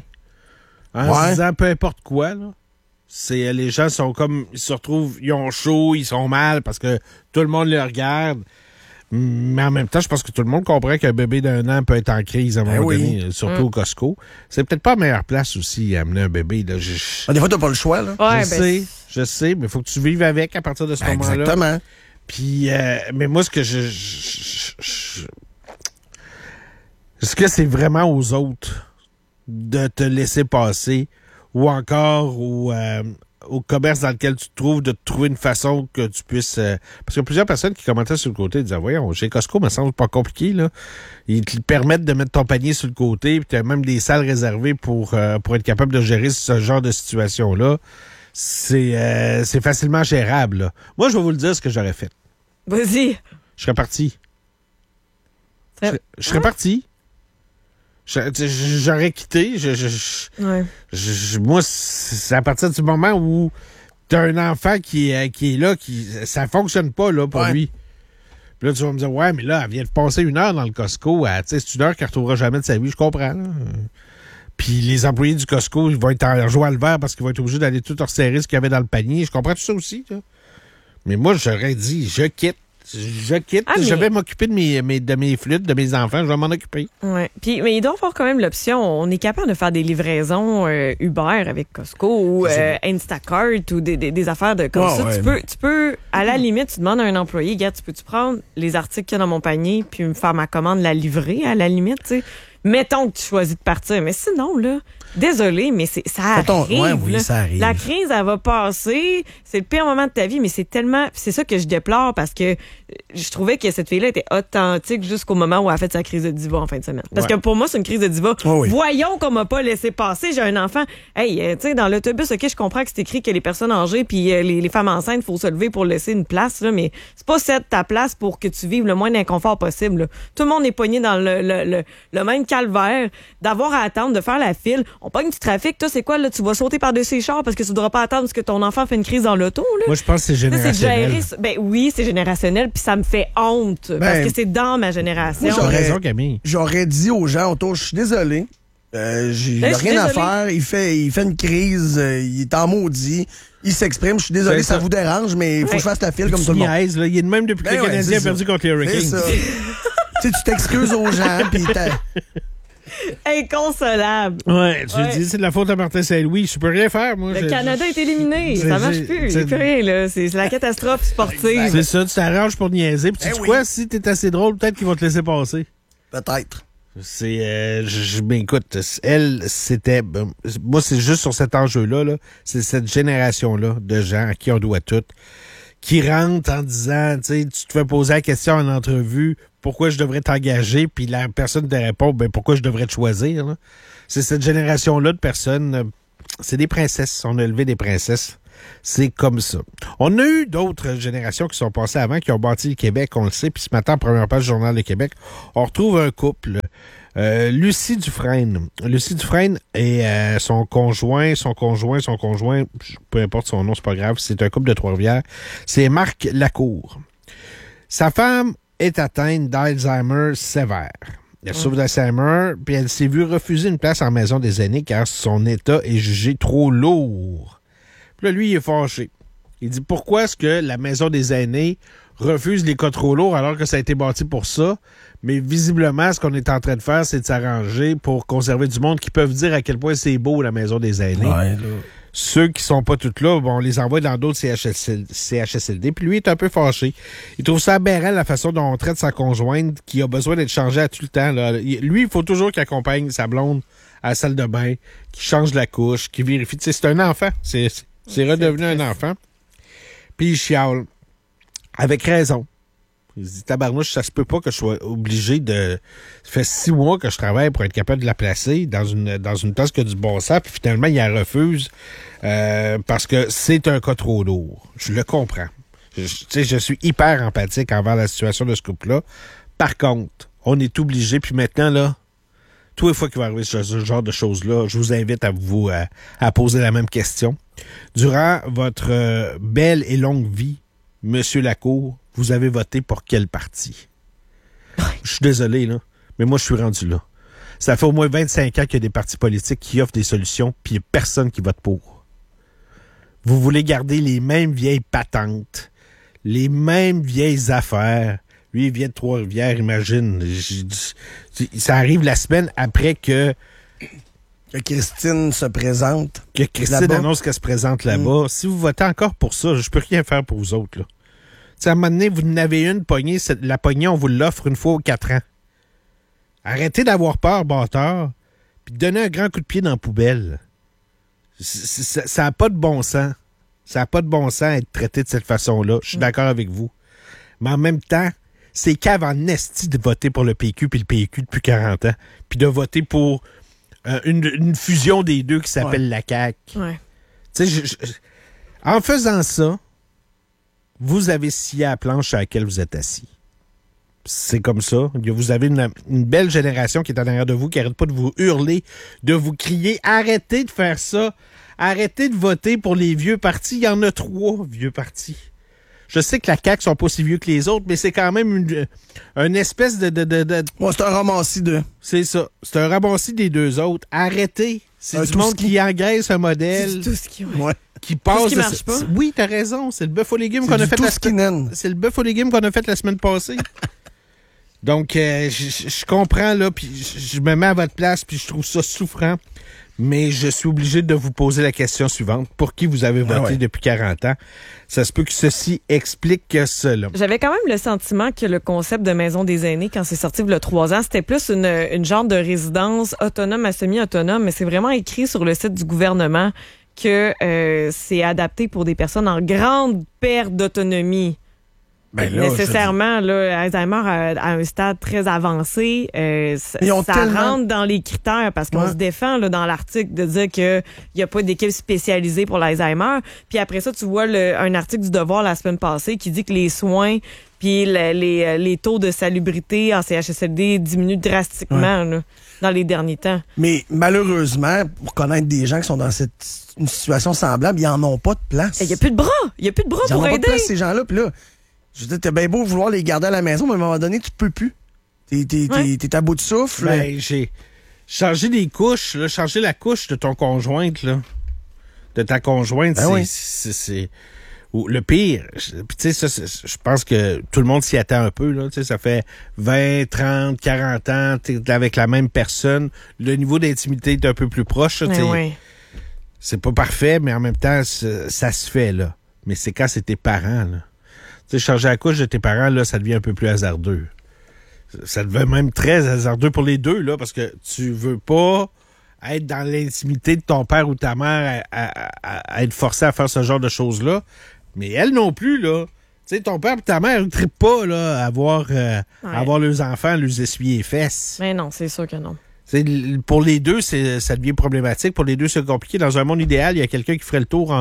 En se disant peu importe quoi, là. C'est les gens sont comme... Ils se retrouvent... Ils ont chaud, ils sont mal parce que tout le monde les regarde. Mais en même temps, je pense que tout le monde comprend qu'un bébé d'1 an peut être en crise à un moment donné, surtout au Costco. C'est peut-être pas la meilleure place aussi à amener un bébé. Là. Des fois, t'as pas le choix. Là. Ouais, je sais, mais il faut que tu vives avec à partir de ce moment-là. Exactement. Puis, mais moi, ce que est-ce que c'est vraiment aux autres de te laisser passer ou encore au commerce dans lequel tu te trouves, de trouver une façon que tu puisses... parce qu'il y a plusieurs personnes qui commentaient sur le côté et disaient « Voyons, chez Costco, ça me semble pas compliqué. Là. Ils te permettent de mettre ton panier sur le côté, puis tu as même des salles réservées pour être capable de gérer ce genre de situation-là. C'est facilement gérable. Là. Moi, je vais vous le dire ce que j'aurais fait. Vas-y. Je serais parti. Je serais parti. J'aurais quitté. Moi, c'est à partir du moment où t'as un enfant qui est là, ça fonctionne pas là pour lui. Puis là, tu vas me dire, ouais, mais là, elle vient de passer 1 heure dans le Costco. C'est 1 heure qu'elle ne retrouvera jamais de sa vie, je comprends. Là. Puis les employés du Costco, ils vont être en joie à le vert parce qu'ils vont être obligés d'aller tout resserrer ce qu'il y avait dans le panier. Je comprends tout ça aussi. Là. Mais moi, j'aurais dit, je quitte. Je vais m'occuper de mes flûtes, de mes enfants, je vais m'en occuper. Ouais. Puis, mais il doit y avoir quand même l'option. On est capable de faire des livraisons Uber avec Costco ou Instacart ou des affaires de comme ça. Ouais. Tu peux, à la limite, tu demandes à un employé, gars, tu peux-tu prendre les articles qu'il y a dans mon panier puis me faire ma commande, la livrer à la limite, tu sais. Mettons que tu choisis de partir. Mais sinon, là, désolé, mais ça arrive. Ça arrive. La crise, elle va passer. C'est le pire moment de ta vie, mais c'est ça que je déplore parce que je trouvais que cette fille-là était authentique jusqu'au moment où elle a fait sa crise de diva en fin de semaine. Parce que pour moi, c'est une crise de diva. Voyons qu'on m'a pas laissé passer. J'ai un enfant. Hey, tu sais, dans l'autobus, OK, je comprends que c'est écrit que les personnes âgées puis les femmes enceintes, faut se lever pour laisser une place, là, mais c'est pas ta place pour que tu vives le moins d'inconfort possible, là. Tout le monde est pogné dans le même calvaire d'avoir à attendre, de faire la file. On pogne du trafic. Toi, c'est quoi, là? Tu vas sauter par-dessus les chars parce que tu ne devras pas attendre parce que ton enfant fait une crise dans l'auto, là? Moi, je pense que c'est générationnel. Oui, c'est générationnel, puis ça me fait honte parce que c'est dans ma génération. Moi, raison, Camille. J'aurais dit aux gens autour, je suis désolé. J'ai rien à faire. Il fait une crise. Il est en maudit. Il s'exprime. Je suis désolé, ça vous dérange, mais il faut que je fasse la file comme tout le monde. Là, il est de même depuis que le Canadien a perdu contre les Hurricanes. Tu t'excuses aux gens, puis Inconsolable. Ouais, tu dis, c'est de la faute à Martin Saint-Louis. Je peux rien faire, moi. Le Canada est éliminé. Ça marche plus. Il n'y a plus rien, là. C'est la catastrophe sportive. C'est ça, tu t'arranges pour niaiser. Puis tu sais quoi, si t'es assez drôle, peut-être qu'ils vont te laisser passer. Peut-être. C'est, ben écoute, elle, c'était, moi, c'est juste sur cet enjeu-là, là, c'est cette génération-là de gens à qui on doit tout, qui rentrent en disant, tu sais, tu te fais poser la question en entrevue, pourquoi je devrais t'engager, puis la personne te répond, ben pourquoi je devrais te choisir, là. C'est cette génération-là de personnes, c'est des princesses, on a élevé des princesses. C'est comme ça. On a eu d'autres générations qui sont passées avant, qui ont bâti le Québec, on le sait. Puis ce matin, en première page du Journal de Québec, on retrouve un couple. Lucie Dufresne. Lucie Dufresne et son conjoint, peu importe son nom, c'est pas grave, c'est un couple de Trois-Rivières. C'est Marc Lacour. Sa femme est atteinte d'Alzheimer sévère. Elle souffre d'Alzheimer, puis elle s'est vue refuser une place en maison des aînés car son état est jugé trop lourd. Puis là, lui, il est fâché. Il dit, pourquoi est-ce que la maison des aînés refuse les cas trop lourds alors que ça a été bâti pour ça? Mais visiblement, ce qu'on est en train de faire, c'est de s'arranger pour conserver du monde qui peuvent dire à quel point c'est beau, la maison des aînés. Ouais, là. Ceux qui sont pas tous là, bon, on les envoie dans d'autres CHSLD. Puis lui, il est un peu fâché. Il trouve ça aberrant, la façon dont on traite sa conjointe, qui a besoin d'être changée à tout le temps, là. Lui, il faut toujours qu'il accompagne sa blonde à la salle de bain, qu'il change la couche, qu'il vérifie. Tu sais, c'est un enfant. C'est redevenu un enfant. Puis il chiale. Avec raison. Il se dit, tabarnouche, ça se peut pas que je sois obligé de... Ça fait 6 mois que je travaille pour être capable de la placer dans une place qui a du bon sens, puis finalement, il la refuse parce que c'est un cas trop lourd. Je le comprends. Je suis hyper empathique envers la situation de ce couple-là. Par contre, on est obligé, puis maintenant, là, tous les fois qu'il va arriver ce genre de choses-là, je vous invite à poser la même question. Durant votre belle et longue vie, Monsieur Lacour, vous avez voté pour quel parti? Je suis désolé, là, mais moi, je suis rendu là. Ça fait au moins 25 ans qu'il y a des partis politiques qui offrent des solutions, puis il n'y a personne qui vote pour. Vous voulez garder les mêmes vieilles patentes, les mêmes vieilles affaires. Lui, il vient de Trois-Rivières, imagine. Ça arrive la semaine après que Christine se présente. Que Christine là-bas annonce qu'elle se présente là-bas. Si vous votez encore pour ça, je peux rien faire pour vous autres, là. T'sais, à un moment donné, vous en avez une poignée, la poignée, on vous l'offre une fois aux 4 ans. Arrêtez d'avoir peur, bâtard, puis donnez un grand coup de pied dans la poubelle. Ça n'a pas de bon sens. Ça n'a pas de bon sens être traité de cette façon-là. Je suis d'accord avec vous. Mais en même temps, c'est cave en esti de voter pour le PQ, puis le PQ depuis 40 ans, puis de voter pour une fusion des deux qui s'appelle la CAQ. Ouais. Tu sais, en faisant ça, vous avez scié à la planche sur laquelle vous êtes assis. C'est comme ça. Vous avez une belle génération qui est en arrière de vous, qui n'arrête pas de vous hurler, de vous crier. Arrêtez de faire ça. Arrêtez de voter pour les vieux partis. Il y en a 3 vieux partis. Je sais que la CAQ sont pas si vieux que les autres, mais c'est quand même une espèce de... Ouais, c'est un ramassis de... C'est ça. C'est un ramassis des 2 autres. Arrêtez. C'est du monde qui engraisse un modèle. C'est tout ce qui... Ouais. Qui passe. Tout ce qui marche pas. Oui, t'as raison. C'est le bœuf aux légumes qu'on a fait C'est le bœuf aux légumes qu'on a fait la semaine passée. Donc, je comprends, là, puis je me mets à votre place, puis je trouve ça souffrant. Mais je suis obligé de vous poser la question suivante. Pour qui vous avez voté depuis 40 ans? Ça se peut que ceci explique cela. J'avais quand même le sentiment que le concept de maison des aînés, quand c'est sorti il y a 3 ans, c'était plus une genre de résidence autonome à semi-autonome, mais c'est vraiment écrit sur le site du gouvernement que c'est adapté pour des personnes en grande perte d'autonomie. Ben là, nécessairement, là, Alzheimer à un stade très avancé, ça rentre dans les critères parce qu'on se défend là, dans l'article de dire qu'il n'y a pas d'équipe spécialisée pour l'Alzheimer. Puis après ça, tu vois un article du Devoir la semaine passée qui dit que les soins puis les taux de salubrité en CHSLD diminuent drastiquement là, dans les derniers temps. Mais malheureusement, pour connaître des gens qui sont dans une situation semblable, ils n'en ont pas de place. Il n'y a plus de bras. Il n'y a plus de bras pour aider. Ils n'en ont pas de place, ces gens-là. Puis là, je veux dire, t'es bien beau vouloir les garder à la maison, mais à un moment donné, tu peux plus. T'es à bout de souffle. Ben, j'ai changé des couches, là, changé la couche de ton conjointe, là. De ta conjointe, ben c'est... Ou le pire, tu sais, je pense que tout le monde s'y attend un peu, là. Tu sais, ça fait 20, 30, 40 ans, t'es avec la même personne. Le niveau d'intimité est un peu plus proche, tu sais. Oui. C'est pas parfait, mais en même temps, ça se fait, là. Mais c'est quand c'est tes parents, là. Tu sais, changer la couche de tes parents, là, ça devient un peu plus hasardeux. Ça devient même très hasardeux pour les deux, là, parce que tu veux pas être dans l'intimité de ton père ou ta mère à être forcé à faire ce genre de choses-là. Mais elle non plus, là. Tu sais, ton père et ta mère ne trippent pas, là, à voir leurs enfants, leur essuyer les fesses. Mais non, c'est sûr que non. Pour les deux, ça devient problématique. Pour les deux, c'est compliqué. Dans un monde idéal, il y a quelqu'un qui ferait le tour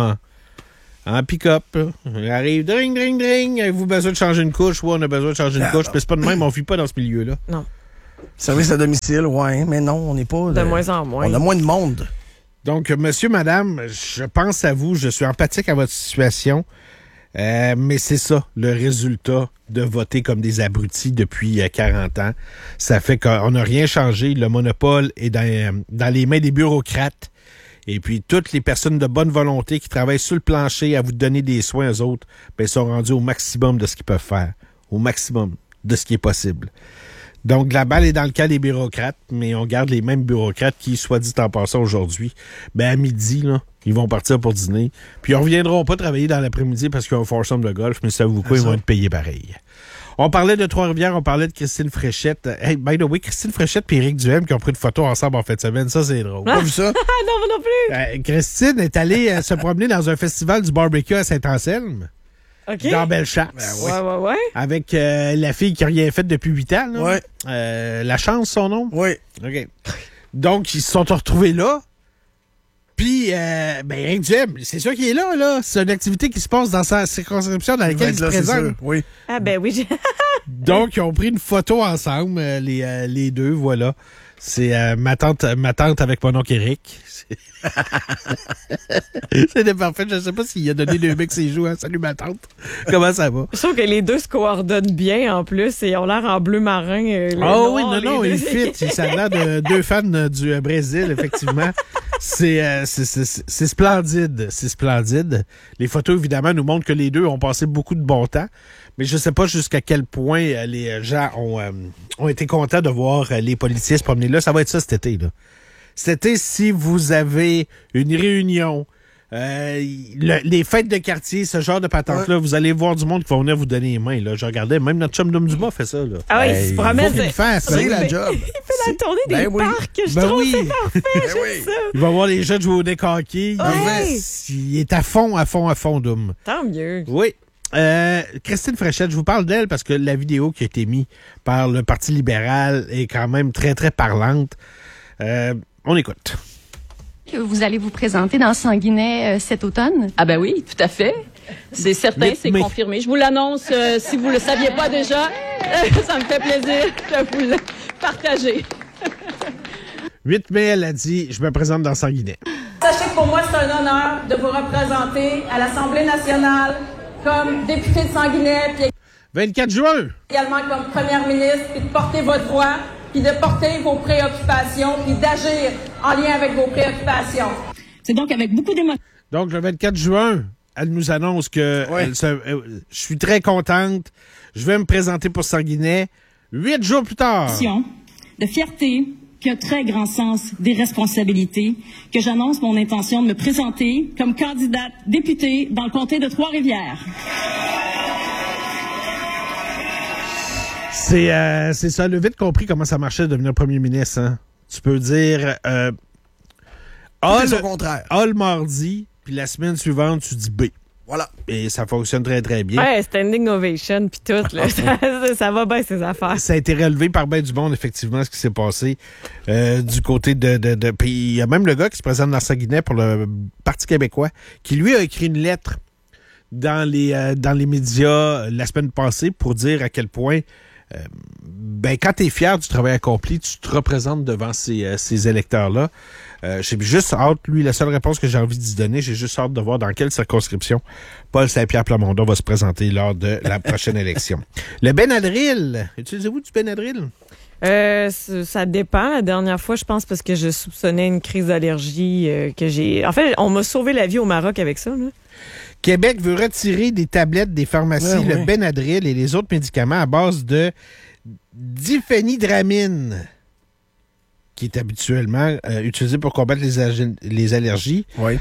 en pick-up. Là. Il arrive, dring, dring, dring. Avez-vous besoin de changer une couche? Ouais, on a besoin de changer une couche. Mais c'est pas de même, on vit pas dans ce milieu-là. Non. Service à domicile, ouais, mais non, on n'est pas... De moins en moins. On a moins de monde. Donc, monsieur, madame, je pense à vous. Je suis empathique à votre situation. Mais c'est ça, le résultat de voter comme des abrutis depuis 40 ans. Ça fait qu'on n'a rien changé. Le monopole est dans les mains des bureaucrates. Et puis, toutes les personnes de bonne volonté qui travaillent sur le plancher à vous donner des soins aux autres, ben, sont rendus au maximum de ce qu'ils peuvent faire. Au maximum de ce qui est possible. Donc, la balle est dans le camp des bureaucrates, mais on garde les mêmes bureaucrates qui, soit dit en passant aujourd'hui, ben à midi, là, ils vont partir pour dîner. Puis, ils ne reviendront pas travailler dans l'après-midi parce qu'ils ont un foursome de golf, mais savez-vous quoi, ils vont être payés pareil. On parlait de Trois-Rivières, on parlait de Christine Fréchette. Hey, by the way, Christine Fréchette et Éric Duhem qui ont pris une photo ensemble en fin de semaine. Ça, c'est drôle. Pas vu ça? Non, moi non plus. Christine est allée se promener dans un festival du barbecue à Saint-Anselme. OK. Dans Bellechasse. Ouais. Avec la fille qui n'a rien fait depuis 8 ans. Là. Ouais. La Chance, son nom? Oui. OK. Donc, ils se sont retrouvés là. Puis, Éric Duhem, c'est sûr qu'il est là. C'est une activité qui se passe dans sa circonscription dans laquelle il se présente. Oui. Ah ben oui. Donc, ils ont pris une photo ensemble, les deux, voilà. C'est ma tante avec mon oncle Éric. C'était parfait. Je ne sais pas s'il a donné le mec ses joues. Hein. Salut ma tante. Comment ça va? Je trouve que les deux se coordonnent bien en plus et ont l'air en bleu marin. Oui, non, ils fit. Ça a l'air de deux fans du Brésil, effectivement. C'est splendide. C'est splendide. Les photos, évidemment, nous montrent que les deux ont passé beaucoup de bon temps. Mais je ne sais pas jusqu'à quel point les gens ont été contents de voir les policiers se promener là. Ça va être ça cet été, là. Cet été, si vous avez une réunion, les fêtes de quartier, ce genre de patente-là, vous allez voir du monde qui va venir vous donner les mains. Là. Je regardais, même notre chum d'homme Dumas fait ça. Là. Ah oui, il se promène. C'est la job. Il fait la tournée des parcs. Je trouve c'est parfait. J'aime ça. Il va voir les jeunes jouer au décanqué. Il est à fond, Doom. Tant mieux. Oui. Christine Fréchette, je vous parle d'elle parce que la vidéo qui a été mise par le Parti libéral est quand même très, très parlante. On écoute. Vous allez vous présenter dans Sanguinet cet automne? Ah ben oui, tout à fait. C'est certain, c'est confirmé. Je vous l'annonce, si vous le saviez pas déjà, ça me fait plaisir de vous le partager. 8 mai, elle a dit, je me présente dans Sanguinet. Sachez que pour moi, c'est un honneur de vous représenter à l'Assemblée nationale comme député de Sanguinet, puis 24 juin. Également comme première ministre, puis de porter votre voix, puis de porter vos préoccupations, puis d'agir en lien avec vos préoccupations. C'est donc avec beaucoup d'émotion. Donc, le 24 juin, elle nous annonce que je suis très contente. Je vais me présenter pour Sanguinet 8 jours plus tard. De fierté, qui a très grand sens des responsabilités, que j'annonce mon intention de me présenter comme candidate députée dans le comté de Trois-Rivières. C'est ça, le vite compris comment ça marchait de devenir premier ministre. Hein? Tu peux dire au contraire. A le mardi, puis la semaine suivante, tu dis B. Voilà. Et ça fonctionne très, très bien. Ouais, standing ovation, puis tout. Là, ça va bien, ces affaires. Ça a été relevé par bien du monde, effectivement, ce qui s'est passé du côté de puis il y a même le gars qui se présente dans Sanguinet pour le Parti québécois, qui lui a écrit une lettre dans les médias la semaine passée pour dire à quel point quand tu es fier du travail accompli, tu te représentes devant ces électeurs-là. J'ai juste hâte, lui, la seule réponse que j'ai envie d'y donner, j'ai juste hâte de voir dans quelle circonscription Paul Saint-Pierre Plamondon va se présenter lors de la prochaine élection. Le Benadryl, utilisez-vous du Benadryl? Ça dépend. La dernière fois, je pense, parce que je soupçonnais une crise d'allergie que j'ai... En fait, on m'a sauvé la vie au Maroc avec ça, là. Québec veut retirer des tablettes des pharmacies le Benadryl et les autres médicaments à base de diphénidramine, qui est habituellement utilisé pour combattre les allergies. Oui.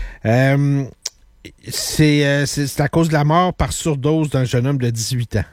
C'est à cause de la mort par surdose d'un jeune homme de 18 ans.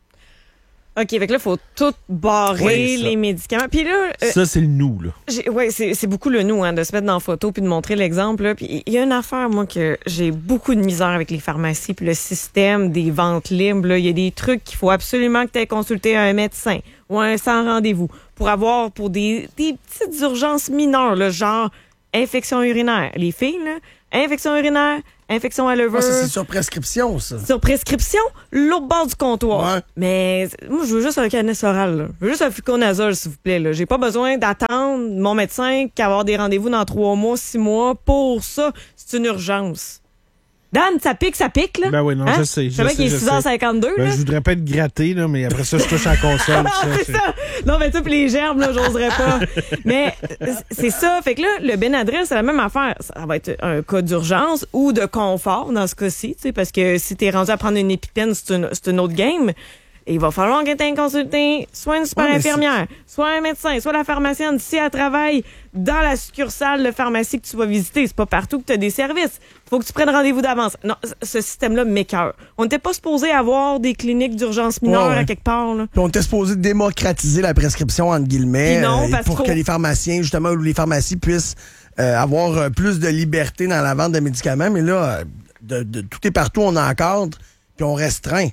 OK, fait que là, il faut tout barrer les médicaments. Puis là... ça, c'est le nous, là. Oui, c'est beaucoup le nous, hein, de se mettre dans la photo puis de montrer l'exemple. Là. Puis il y a une affaire, moi, que j'ai beaucoup de misère avec les pharmacies puis le système des ventes libres. Il y a des trucs qu'il faut absolument que tu aies consulté un médecin ou un sans rendez-vous pour des petites urgences mineures, là, genre infection urinaire. Les filles, là, infection urinaire, infection à l'œuvre. Ça, c'est sur prescription, ça. Sur prescription, l'autre bord du comptoir. Ouais. Mais moi, je veux juste un canesse oral, là. Je veux juste un fluconazole, s'il vous plaît, là. J'ai pas besoin d'attendre mon médecin qu'avoir des rendez-vous dans 3 mois, 6 mois. Pour ça, c'est une urgence. Dan, ça pique, là. Ben oui, non, je sais. Je sais qu'il est 6h52, là. Je voudrais pas être gratté, là, mais après ça, je touche à la console. C'est ça. Non, mais tu puis les germes, là, j'oserais pas. Mais c'est ça. Fait que là, le Benadryl, c'est la même affaire. Ça va être un cas d'urgence ou de confort dans ce cas-ci, tu sais, parce que si t'es rendu à prendre une épipène, c'est une autre game. Et il va falloir que tu aies consulté soit une super infirmière, soit un médecin, soit la pharmacienne, si elle travaille dans la succursale de pharmacie que tu vas visiter. C'est pas partout que tu as des services. Faut que tu prennes rendez-vous d'avance. Non, ce système-là m'écoeure. On n'était pas supposé avoir des cliniques d'urgence mineure à quelque part, là. Puis on était supposé démocratiser la prescription, entre guillemets, pour que les pharmaciens, justement, ou les pharmacies puissent avoir plus de liberté dans la vente de médicaments. Mais là, tout est partout, on encadre, puis on restreint.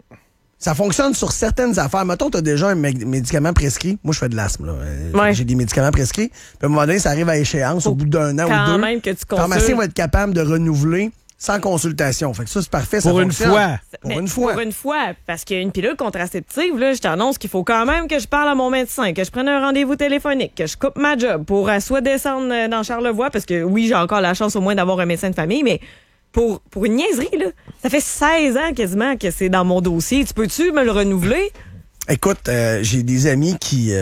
Ça fonctionne sur certaines affaires. Mettons, tu as déjà un médicament prescrit. Moi, je fais de l'asthme, là. J'ai des médicaments prescrits. Puis à un moment donné, ça arrive à échéance au bout d'un an ou deux. Même que tu le pharmacien va être capable de renouveler sans consultation. Fait que ça, c'est parfait. Pour une fois. Pour une fois. Parce qu'il y a une pilule contraceptive, là, je t'annonce qu'il faut quand même que je parle à mon médecin, que je prenne un rendez-vous téléphonique, que je coupe ma job pour soit descendre dans Charlevoix, parce que oui, j'ai encore la chance au moins d'avoir un médecin de famille, mais pour une niaiserie, là, ça fait 16 ans quasiment que c'est dans mon dossier. Tu peux-tu me le renouveler? Écoute, j'ai des amis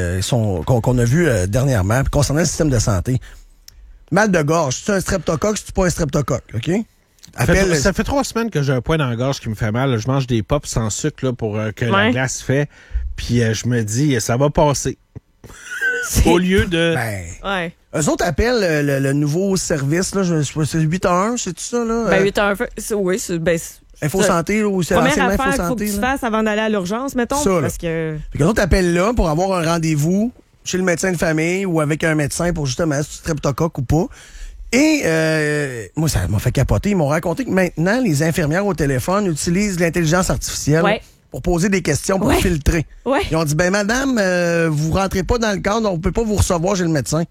qu'on a vus dernièrement concernant le système de santé. Mal de gorge, c'est un streptocoque, c'est pas un streptocoque, OK? Ça fait 3 semaines que j'ai un point dans la gorge qui me fait mal. Je mange des pops sans sucre là, pour que la glace fait. Puis je me dis, ça va passer. Au lieu de... Eux autres appellent le nouveau service, là, c'est 8-1, c'est tout ça, là? 8-1, oui, c'est... Info-santé, ou c'est première anciennement affaire qu'il faut que tu fasses avant d'aller à l'urgence, mettons. Ça, parce que... Les autres appellent là pour avoir un rendez-vous chez le médecin de famille ou avec un médecin pour justement si tu streptocoque ou pas. Et moi, ça m'a fait capoter. Ils m'ont raconté que maintenant, les infirmières au téléphone utilisent l'intelligence artificielle pour poser des questions, pour filtrer. Ils ont dit, madame, vous rentrez pas dans le cadre, on peut pas vous recevoir chez le médecin.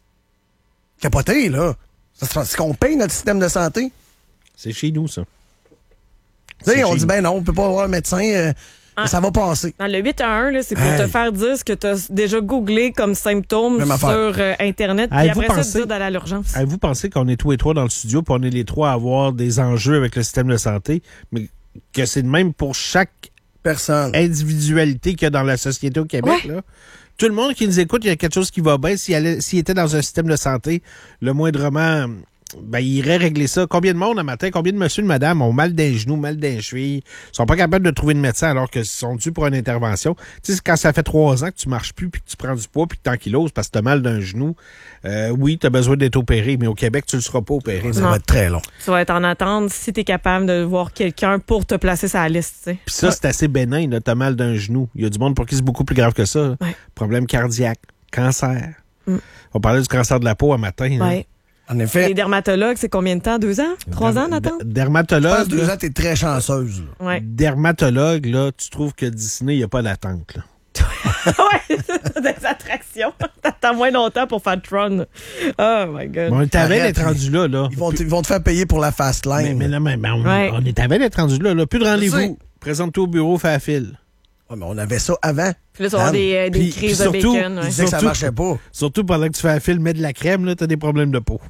Capoté, là. C'est qu'on paye notre système de santé. C'est chez nous, ça. Tu sais, on dit, non, on peut pas avoir un médecin, ça va passer. Dans le 8-1, là, c'est pour te faire dire ce que tu as déjà googlé comme symptômes sur Internet, puis après ça, te dire d'aller à l'urgence. Avez-vous pensé qu'on est tous et trois dans le studio, puis on est les trois à avoir des enjeux avec le système de santé, mais que c'est le même pour chaque personne, individualité qu'il y a dans la société au Québec, là? Tout le monde qui nous écoute, il y a quelque chose qui va bien. S'il était dans un système de santé, le moindrement, il irait régler ça. Combien de monde un matin, combien de monsieur et de madame ont mal d'un genou, mal d'un cheville, sont pas capables de trouver de médecin alors qu'ils sont dus pour une intervention. Tu sais, quand ça fait 3 ans que tu marches plus, puis que tu prends du poids, puis que tu ankyloses parce que tu as mal d'un genou, oui, tu as besoin d'être opéré, mais au Québec, tu ne le seras pas opéré. Ça va être très long. Tu vas être en attente si tu es capable de voir quelqu'un pour te placer sur la liste. Puis ça, c'est assez bénin, tu as mal d'un genou. Il y a du monde pour qui c'est beaucoup plus grave que ça. Problème cardiaque, cancer. On parlait du cancer de la peau un matin. Hein? En effet. Les dermatologues, c'est combien de temps? 2 ans? 3 ans d'attente? Dermatologue. Je pense 2 ans, t'es très chanceuse. Dermatologue, là, tu trouves que Disney, il n'y a pas d'attente, là. Oui, c'est des attractions. T'attends moins longtemps pour faire Tron. Oh my God. On est à veille d'être rendu là. Ils vont te faire payer pour la fast line. Mais on est à veille d'être rendu là. Plus de rendez-vous. Présente-toi au bureau, fais la file. Ouais, mais on avait ça avant. Puis là, tu vas avoir des crises de bacon. Ils disaient que ça marchait pas. Surtout pendant que tu fais un film, mets de la crème, là, t'as des problèmes de peau.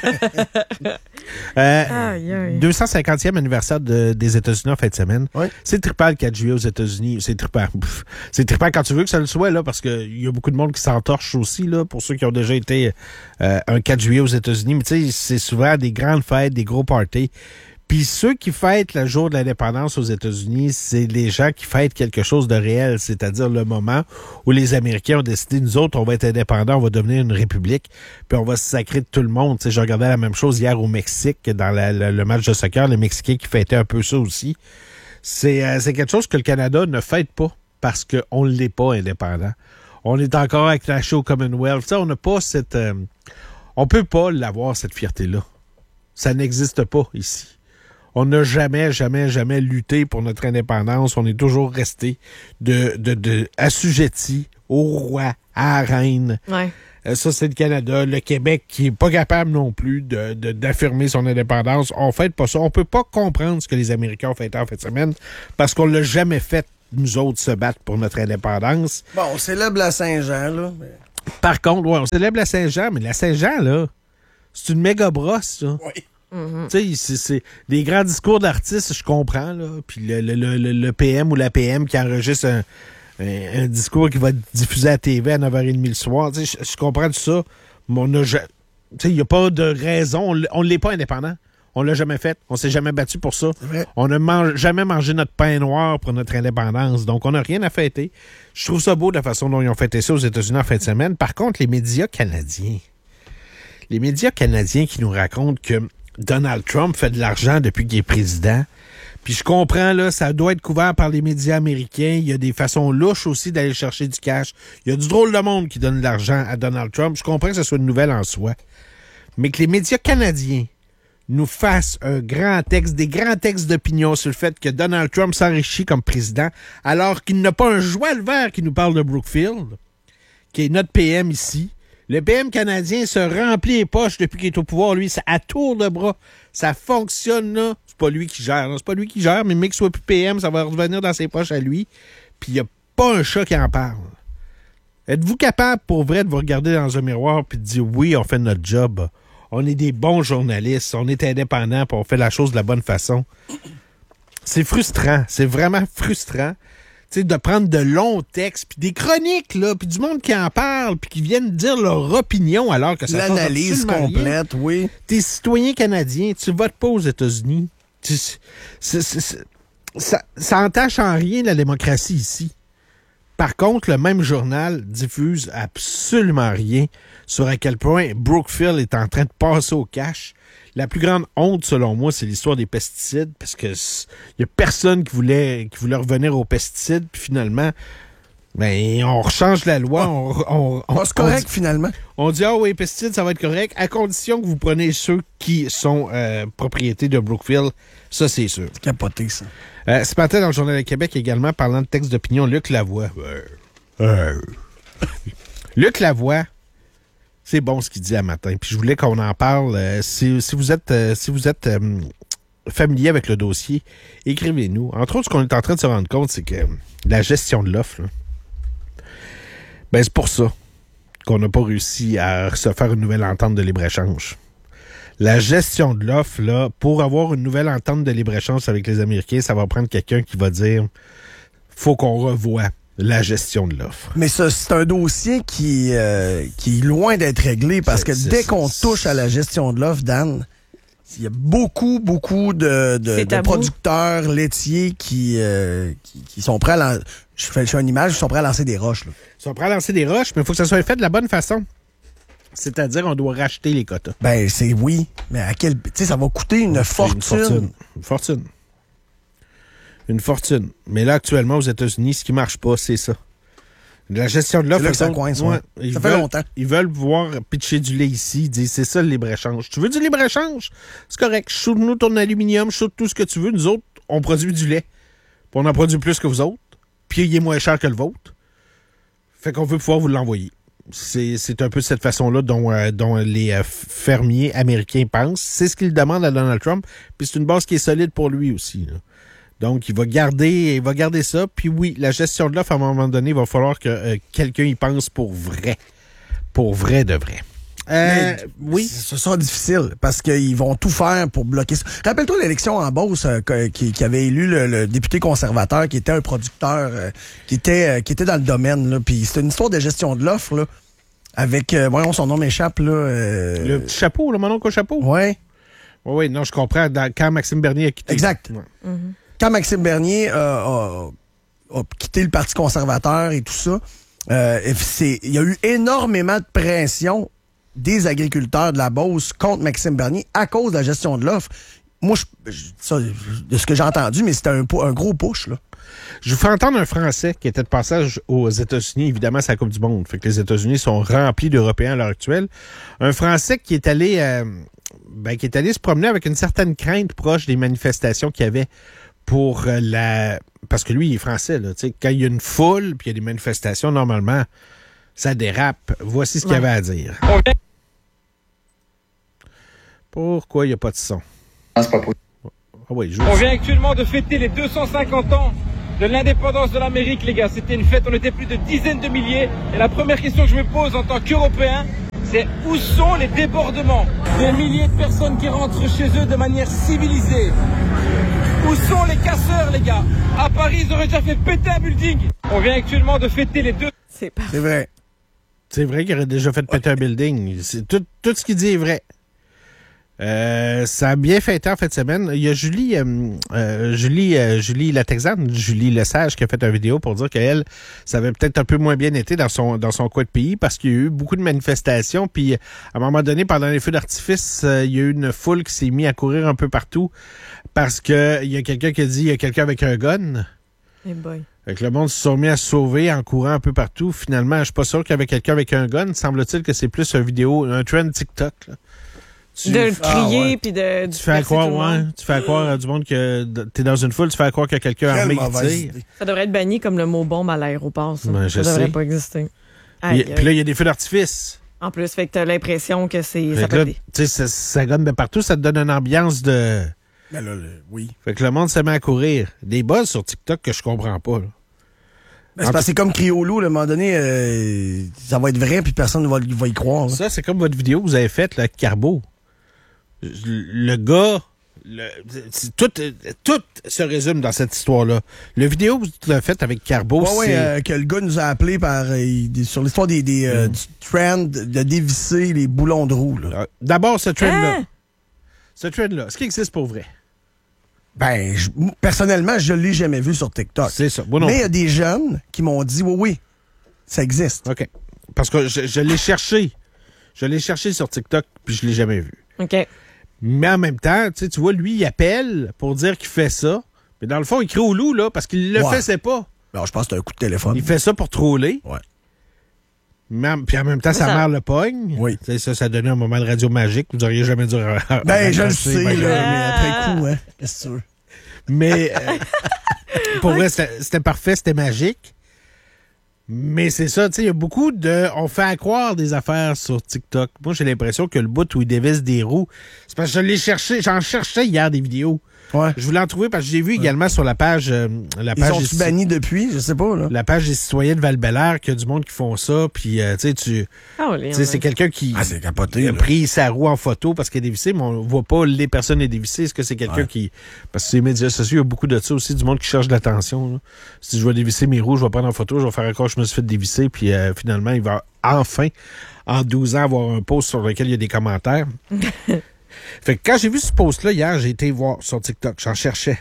250e anniversaire des États-Unis en fin de semaine. Oui. C'est trippant le 4 juillet aux États-Unis. C'est trippant. C'est trippant quand tu veux que ça le soit, là, parce qu'il y a beaucoup de monde qui s'entorche aussi, là, pour ceux qui ont déjà été un 4 juillet aux États-Unis. Mais tu sais, c'est souvent des grandes fêtes, des gros parties. Puis ceux qui fêtent le jour de l'indépendance aux États-Unis, c'est les gens qui fêtent quelque chose de réel, c'est-à-dire le moment où les Américains ont décidé, nous autres, on va être indépendants, on va devenir une république, puis on va se sacrer de tout le monde. Tu sais, je regardais la même chose hier au Mexique, dans le match de soccer, les Mexicains qui fêtaient un peu ça aussi. C'est quelque chose que le Canada ne fête pas, parce qu'on ne l'est pas indépendant. On est encore attaché au Commonwealth. Tu sais, on n'a pas cette... on peut pas l'avoir, cette fierté-là. Ça n'existe pas ici. On n'a jamais lutté pour notre indépendance. On est toujours resté assujetti au roi, à la reine. Ouais. Ça, c'est le Canada. Le Québec, qui est pas capable non plus d'affirmer son indépendance. On fait pas ça. On peut pas comprendre ce que les Américains ont fait en fin de semaine parce qu'on l'a jamais fait, nous autres, se battre pour notre indépendance. Bon, on célèbre la Saint-Jean, là. Mais... Par contre, ouais, on célèbre la Saint-Jean, mais la Saint-Jean, là, c'est une méga brosse, ça. Oui. Mm-hmm. Tu sais, c'est des grands discours d'artistes, je comprends, là. Puis le PM ou la PM qui enregistre un discours qui va être diffusé à la TV à 9h30 le soir. Tu sais, je comprends tout ça. Mais il n'y a pas de raison. On ne l'est pas indépendant. On l'a jamais fait. On s'est jamais battu pour ça. On n'a jamais mangé notre pain noir pour notre indépendance. Donc, on n'a rien à fêter. Je trouve ça beau de la façon dont ils ont fêté ça aux États-Unis en fin de semaine. Par contre, les médias canadiens qui nous racontent que Donald Trump fait de l'argent depuis qu'il est président. Puis je comprends, là, ça doit être couvert par les médias américains. Il y a des façons louches aussi d'aller chercher du cash. Il y a du drôle de monde qui donne de l'argent à Donald Trump. Je comprends que ce soit une nouvelle en soi. Mais que les médias canadiens nous fassent des grands textes d'opinion sur le fait que Donald Trump s'enrichit comme président, alors qu'il n'a pas un joie vert qui nous parle de Brookfield, qui est notre PM ici. Le PM canadien se remplit les poches depuis qu'il est au pouvoir. Lui, c'est à tour de bras. Ça fonctionne, là. C'est pas lui qui gère. C'est pas lui qui gère, mais le mec soit plus PM, ça va revenir dans ses poches à lui. Puis il n'y a pas un chat qui en parle. Êtes-vous capable, pour vrai, de vous regarder dans un miroir puis de dire, oui, on fait notre job. On est des bons journalistes. On est indépendants puis on fait la chose de la bonne façon. C'est frustrant. C'est vraiment frustrant. Tu sais, de prendre de longs textes, puis des chroniques, là, puis du monde qui en parle, puis qui viennent dire leur opinion alors que ça l'analyse complète, rien. Oui. T'es citoyen canadien, tu votes pas aux États-Unis. Ça entache en rien la démocratie ici. Par contre, le même journal diffuse absolument rien sur à quel point Brookfield est en train de passer au cash. La plus grande honte, selon moi, c'est l'histoire des pesticides, parce que y a personne qui voulait revenir aux pesticides, puis finalement, ben, on rechange la loi. C'est correct, finalement. On dit, oui, pesticides, ça va être correct, à condition que vous preniez ceux qui sont propriétés de Brookfield. Ça, c'est sûr. C'est capoté, ça. Ce matin, dans le Journal de Québec, également, parlant de texte d'opinion, Luc Lavoie. Luc Lavoie, c'est bon ce qu'il dit à matin. Puis je voulais qu'on en parle. Si vous êtes familier avec le dossier, écrivez-nous. Entre autres, ce qu'on est en train de se rendre compte, c'est que la gestion de l'offre, ben c'est pour ça qu'on n'a pas réussi à se faire une nouvelle entente de libre-échange. La gestion de l'offre, là, pour avoir une nouvelle entente de libre-échange avec les Américains, ça va prendre quelqu'un qui va dire faut qu'on revoie la gestion de l'offre. Mais ça, c'est un dossier qui est loin d'être réglé parce que dès qu'on touche à la gestion de l'offre, Dan, il y a beaucoup de producteurs laitiers qui sont prêts à je fais une image, ils sont prêts à lancer des roches. Là. Ils sont prêts à lancer des roches, mais il faut que ça soit fait de la bonne façon. C'est-à-dire, on doit racheter les quotas. Ben, c'est oui. Mais à quel... Tu sais, ça va coûter une fortune. Une fortune. Mais là, actuellement, aux États-Unis, ce qui marche pas, c'est ça. La gestion de l'offre... C'est là que ça coince, ouais. Ça fait longtemps. Ils veulent pouvoir pitcher du lait ici. Ils disent, c'est ça, le libre-échange. Tu veux du libre-échange? C'est correct. Shoot-nous ton aluminium, shoot tout ce que tu veux. Nous autres, on produit du lait. Puis on en produit plus que vous autres. Puis il est moins cher que le vôtre. Fait qu'on veut pouvoir vous l'envoyer. C'est un peu de cette façon-là dont les fermiers américains pensent. C'est ce qu'ils demandent à Donald Trump. Puis c'est une base qui est solide pour lui aussi, là. Donc, il va garder ça. Puis oui, la gestion de l'offre, à un moment donné, il va falloir que quelqu'un y pense pour vrai. Pour vrai de vrai. Oui. Ce sera difficile parce qu'ils vont tout faire pour bloquer ça. Rappelle-toi l'élection en Beauce qui avait élu le député conservateur qui était un producteur qui était dans le domaine. Là. Puis c'était une histoire de gestion de l'offre là, avec, voyons, son nom m'échappe. Là, le petit chapeau, mon oncle au chapeau? Oui. Oui, non, je comprends. Quand Maxime Bernier a quitté. Exact. Ouais. Mm-hmm. Quand Maxime Bernier a quitté le Parti conservateur et tout ça, il y a eu énormément de pression des agriculteurs de la Beauce contre Maxime Bernier à cause de la gestion de l'offre. Moi, de ce que j'ai entendu, mais c'était un gros push, là. Je vous fais entendre un Français qui était de passage aux États-Unis. Évidemment, c'est la Coupe du Monde. Fait que les États-Unis sont remplis d'Européens à l'heure actuelle. Un Français qui est allé se promener avec une certaine crainte proche des manifestations qu'il y avait pour parce que lui, il est français, là. T'sais, quand il y a une foule puis il y a des manifestations, normalement, ça dérape. Voici ce qu'il y avait à dire. Pourquoi il n'y a pas de son? Ah, c'est pas possible. Ah oui, on vient actuellement de fêter les 250 ans de l'indépendance de l'Amérique, les gars. C'était une fête, on était plus de dizaines de milliers. Et la première question que je me pose en tant qu'Européen, c'est où sont les débordements? Des milliers de personnes qui rentrent chez eux de manière civilisée. Où sont les casseurs, les gars? À Paris, ils auraient déjà fait péter un building. On vient actuellement de fêter les deux... C'est vrai. C'est vrai qu'il aurait déjà fait péter un building. Tout ce qu'il dit est vrai. Ça a bien fêté en fin de semaine. Il y a Julie la Texane, Julie Lesage, qui a fait une vidéo pour dire qu'elle, ça avait peut-être un peu moins bien été dans son coin de pays parce qu'il y a eu beaucoup de manifestations. Puis, à un moment donné, pendant les feux d'artifice, il y a eu une foule qui s'est mise à courir un peu partout parce que il y a quelqu'un qui a dit il y a quelqu'un avec un gun. Hey boy. Fait que le monde se sont mis à se sauver en courant un peu partout. Finalement, je suis pas sûr qu'il y avait quelqu'un avec un gun. Semble-t-il que c'est plus un trend TikTok, là. De crier puis de tu fais croire à du monde que t'es dans une foule, tu fais croire qu'il y a quelqu'un armé qui tire. Ça devrait être banni comme le mot bombe à l'aéroport, ça. Ben, ça devrait pas exister. Puis là, il y a des feux d'artifice. En plus, fait que t'as l'impression que ça peut être. Ça gonne de partout, ça te donne une ambiance de... Ben là, oui. Fait que le monde se met à courir. Des buzz sur TikTok que je comprends pas, là. Ben, c'est parce que c'est comme crier au loup, à un moment donné, ça va être vrai puis personne ne va y croire. Là. Ça, c'est comme votre vidéo que vous avez faite, là, avec Carbo. Le gars, tout se résume dans cette histoire-là. Le vidéo que tu l'as faite avec Carbo, c'est... que le gars nous a appelé sur l'histoire du trend de dévisser les boulons de roue. Là. D'abord, ce trend-là. Ce trend-là, est-ce qu'il existe pour vrai? Ben, personnellement, je l'ai jamais vu sur TikTok. C'est ça. Mais il y a des jeunes qui m'ont dit, oui, ça existe. OK. Parce que je l'ai cherché. Je l'ai cherché sur TikTok, puis je l'ai jamais vu. OK. Mais en même temps, tu vois, lui, il appelle pour dire qu'il fait ça. Mais dans le fond, il crie au loup, là, parce qu'il le faisait pas. Non, je pense que c'est un coup de téléphone. Il fait ça pour troller. Ouais. Puis en même temps, sa mère le pogne. Oui. Ça donnait un moment de radio magique. Vous auriez jamais dû... je le sais, là, mais après coup, hein. Qu'est-ce que tu veux? Mais pour vrai, c'était parfait, c'était magique. Mais c'est ça, tu sais, il y a beaucoup de... On fait croire des affaires sur TikTok. Moi, j'ai l'impression que le bout où il dévisse des roues, c'est parce que je l'ai cherché. J'en cherchais hier des vidéos. Ouais. Je voulais en trouver parce que j'ai vu également sur la page... Ils ont-tu banni depuis? Je sais pas, là. La page des citoyens de Val-Bélair, qu'il y a du monde qui font ça, puis tu sais, c'est quelqu'un qui c'est capoté, a pris sa roue en photo parce qu'elle est dévissée, mais on voit pas les personnes dévissées. Est-ce que c'est quelqu'un qui... Parce que sur les médias sociaux, il y a beaucoup de ça aussi, du monde qui cherche de l'attention, là. Si je vais dévisser mes roues, je vais prendre en photo, je vais faire encore que je me suis fait dévisser, puis finalement, il va enfin, en 12 ans, avoir un post sur lequel il y a des commentaires. Fait que quand j'ai vu ce post-là hier, j'ai été voir sur TikTok. J'en cherchais.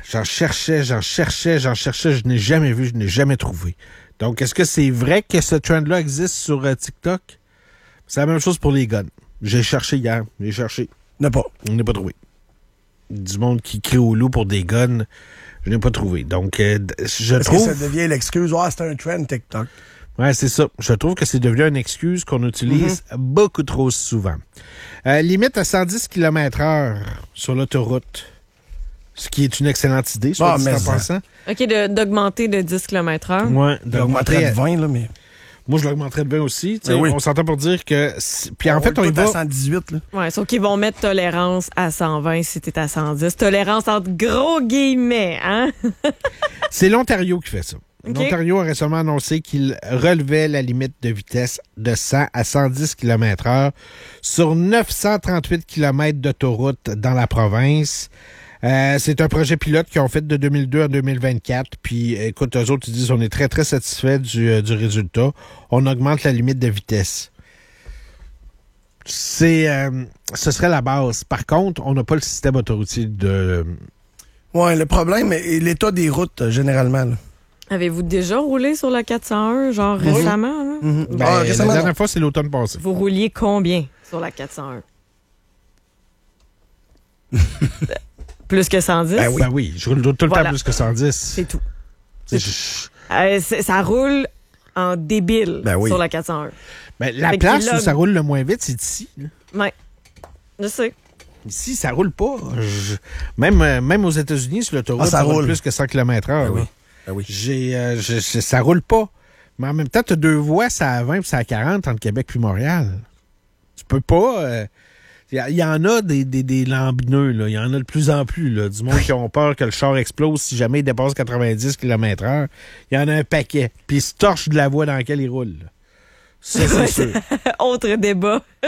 Je n'ai jamais vu, je n'ai jamais trouvé. Donc, est-ce que c'est vrai que ce trend-là existe sur TikTok? C'est la même chose pour les guns. J'ai cherché hier. On n'a pas trouvé. Du monde qui crie au loup pour des guns, je n'ai pas trouvé. Donc, je trouve... que ça devient l'excuse? C'est un trend TikTok. Ouais, c'est ça. Je trouve que c'est devenu une excuse qu'on utilise beaucoup trop souvent. Limite à 110 km/h sur l'autoroute, ce qui est une excellente idée, soit dit en passant. OK, d'augmenter de 10 km/h. Ouais, d'augmenter de 20, là, mais... Moi, je l'augmenterais de 20 aussi. Oui. On s'entend pour dire que... Puis en fait, on y va... à 118, là. Ouais, sauf qu'ils vont mettre tolérance à 120 si t'es à 110. Tolérance entre gros guillemets, hein? C'est l'Ontario qui fait ça. Okay. L'Ontario a récemment annoncé qu'il relevait la limite de vitesse de 100 à 110 km/h sur 938 km d'autoroute dans la province. C'est un projet pilote qu'ils ont fait de 2002 à 2024. Puis, écoute, eux autres, ils disent on est très, très satisfaits du résultat. On augmente la limite de vitesse. Ce serait la base. Par contre, on n'a pas le système autoroutier de... Ouais, le problème est l'état des routes, généralement, là. Avez-vous déjà roulé sur la 401, genre récemment? Là? Récemment, la dernière fois, c'est l'automne passé. Vous rouliez combien sur la 401? Plus que 110? Ben oui, je roule tout le temps plus que 110. C'est tout. Ça roule en débile sur la 401. Ben, la place où ça roule le moins vite, c'est ici. Oui, je sais. Ici, ça roule pas. Même aux États-Unis, sur l'autoroute, ça roule plus que 100 km/h. Ben oui. Ça roule pas. Mais en même temps, tu as 2 voies, ça à 20 et ça à 40 entre Québec et Montréal. Tu peux pas... Il y en a des lambineux, là. Il y en a de plus en plus, là. Du monde qui ont peur que le char explose si jamais il dépasse 90 km/h. Il y en a un paquet. Puis ils se torchent de la voie dans laquelle ils roulent. Ça, c'est sûr. Autre débat.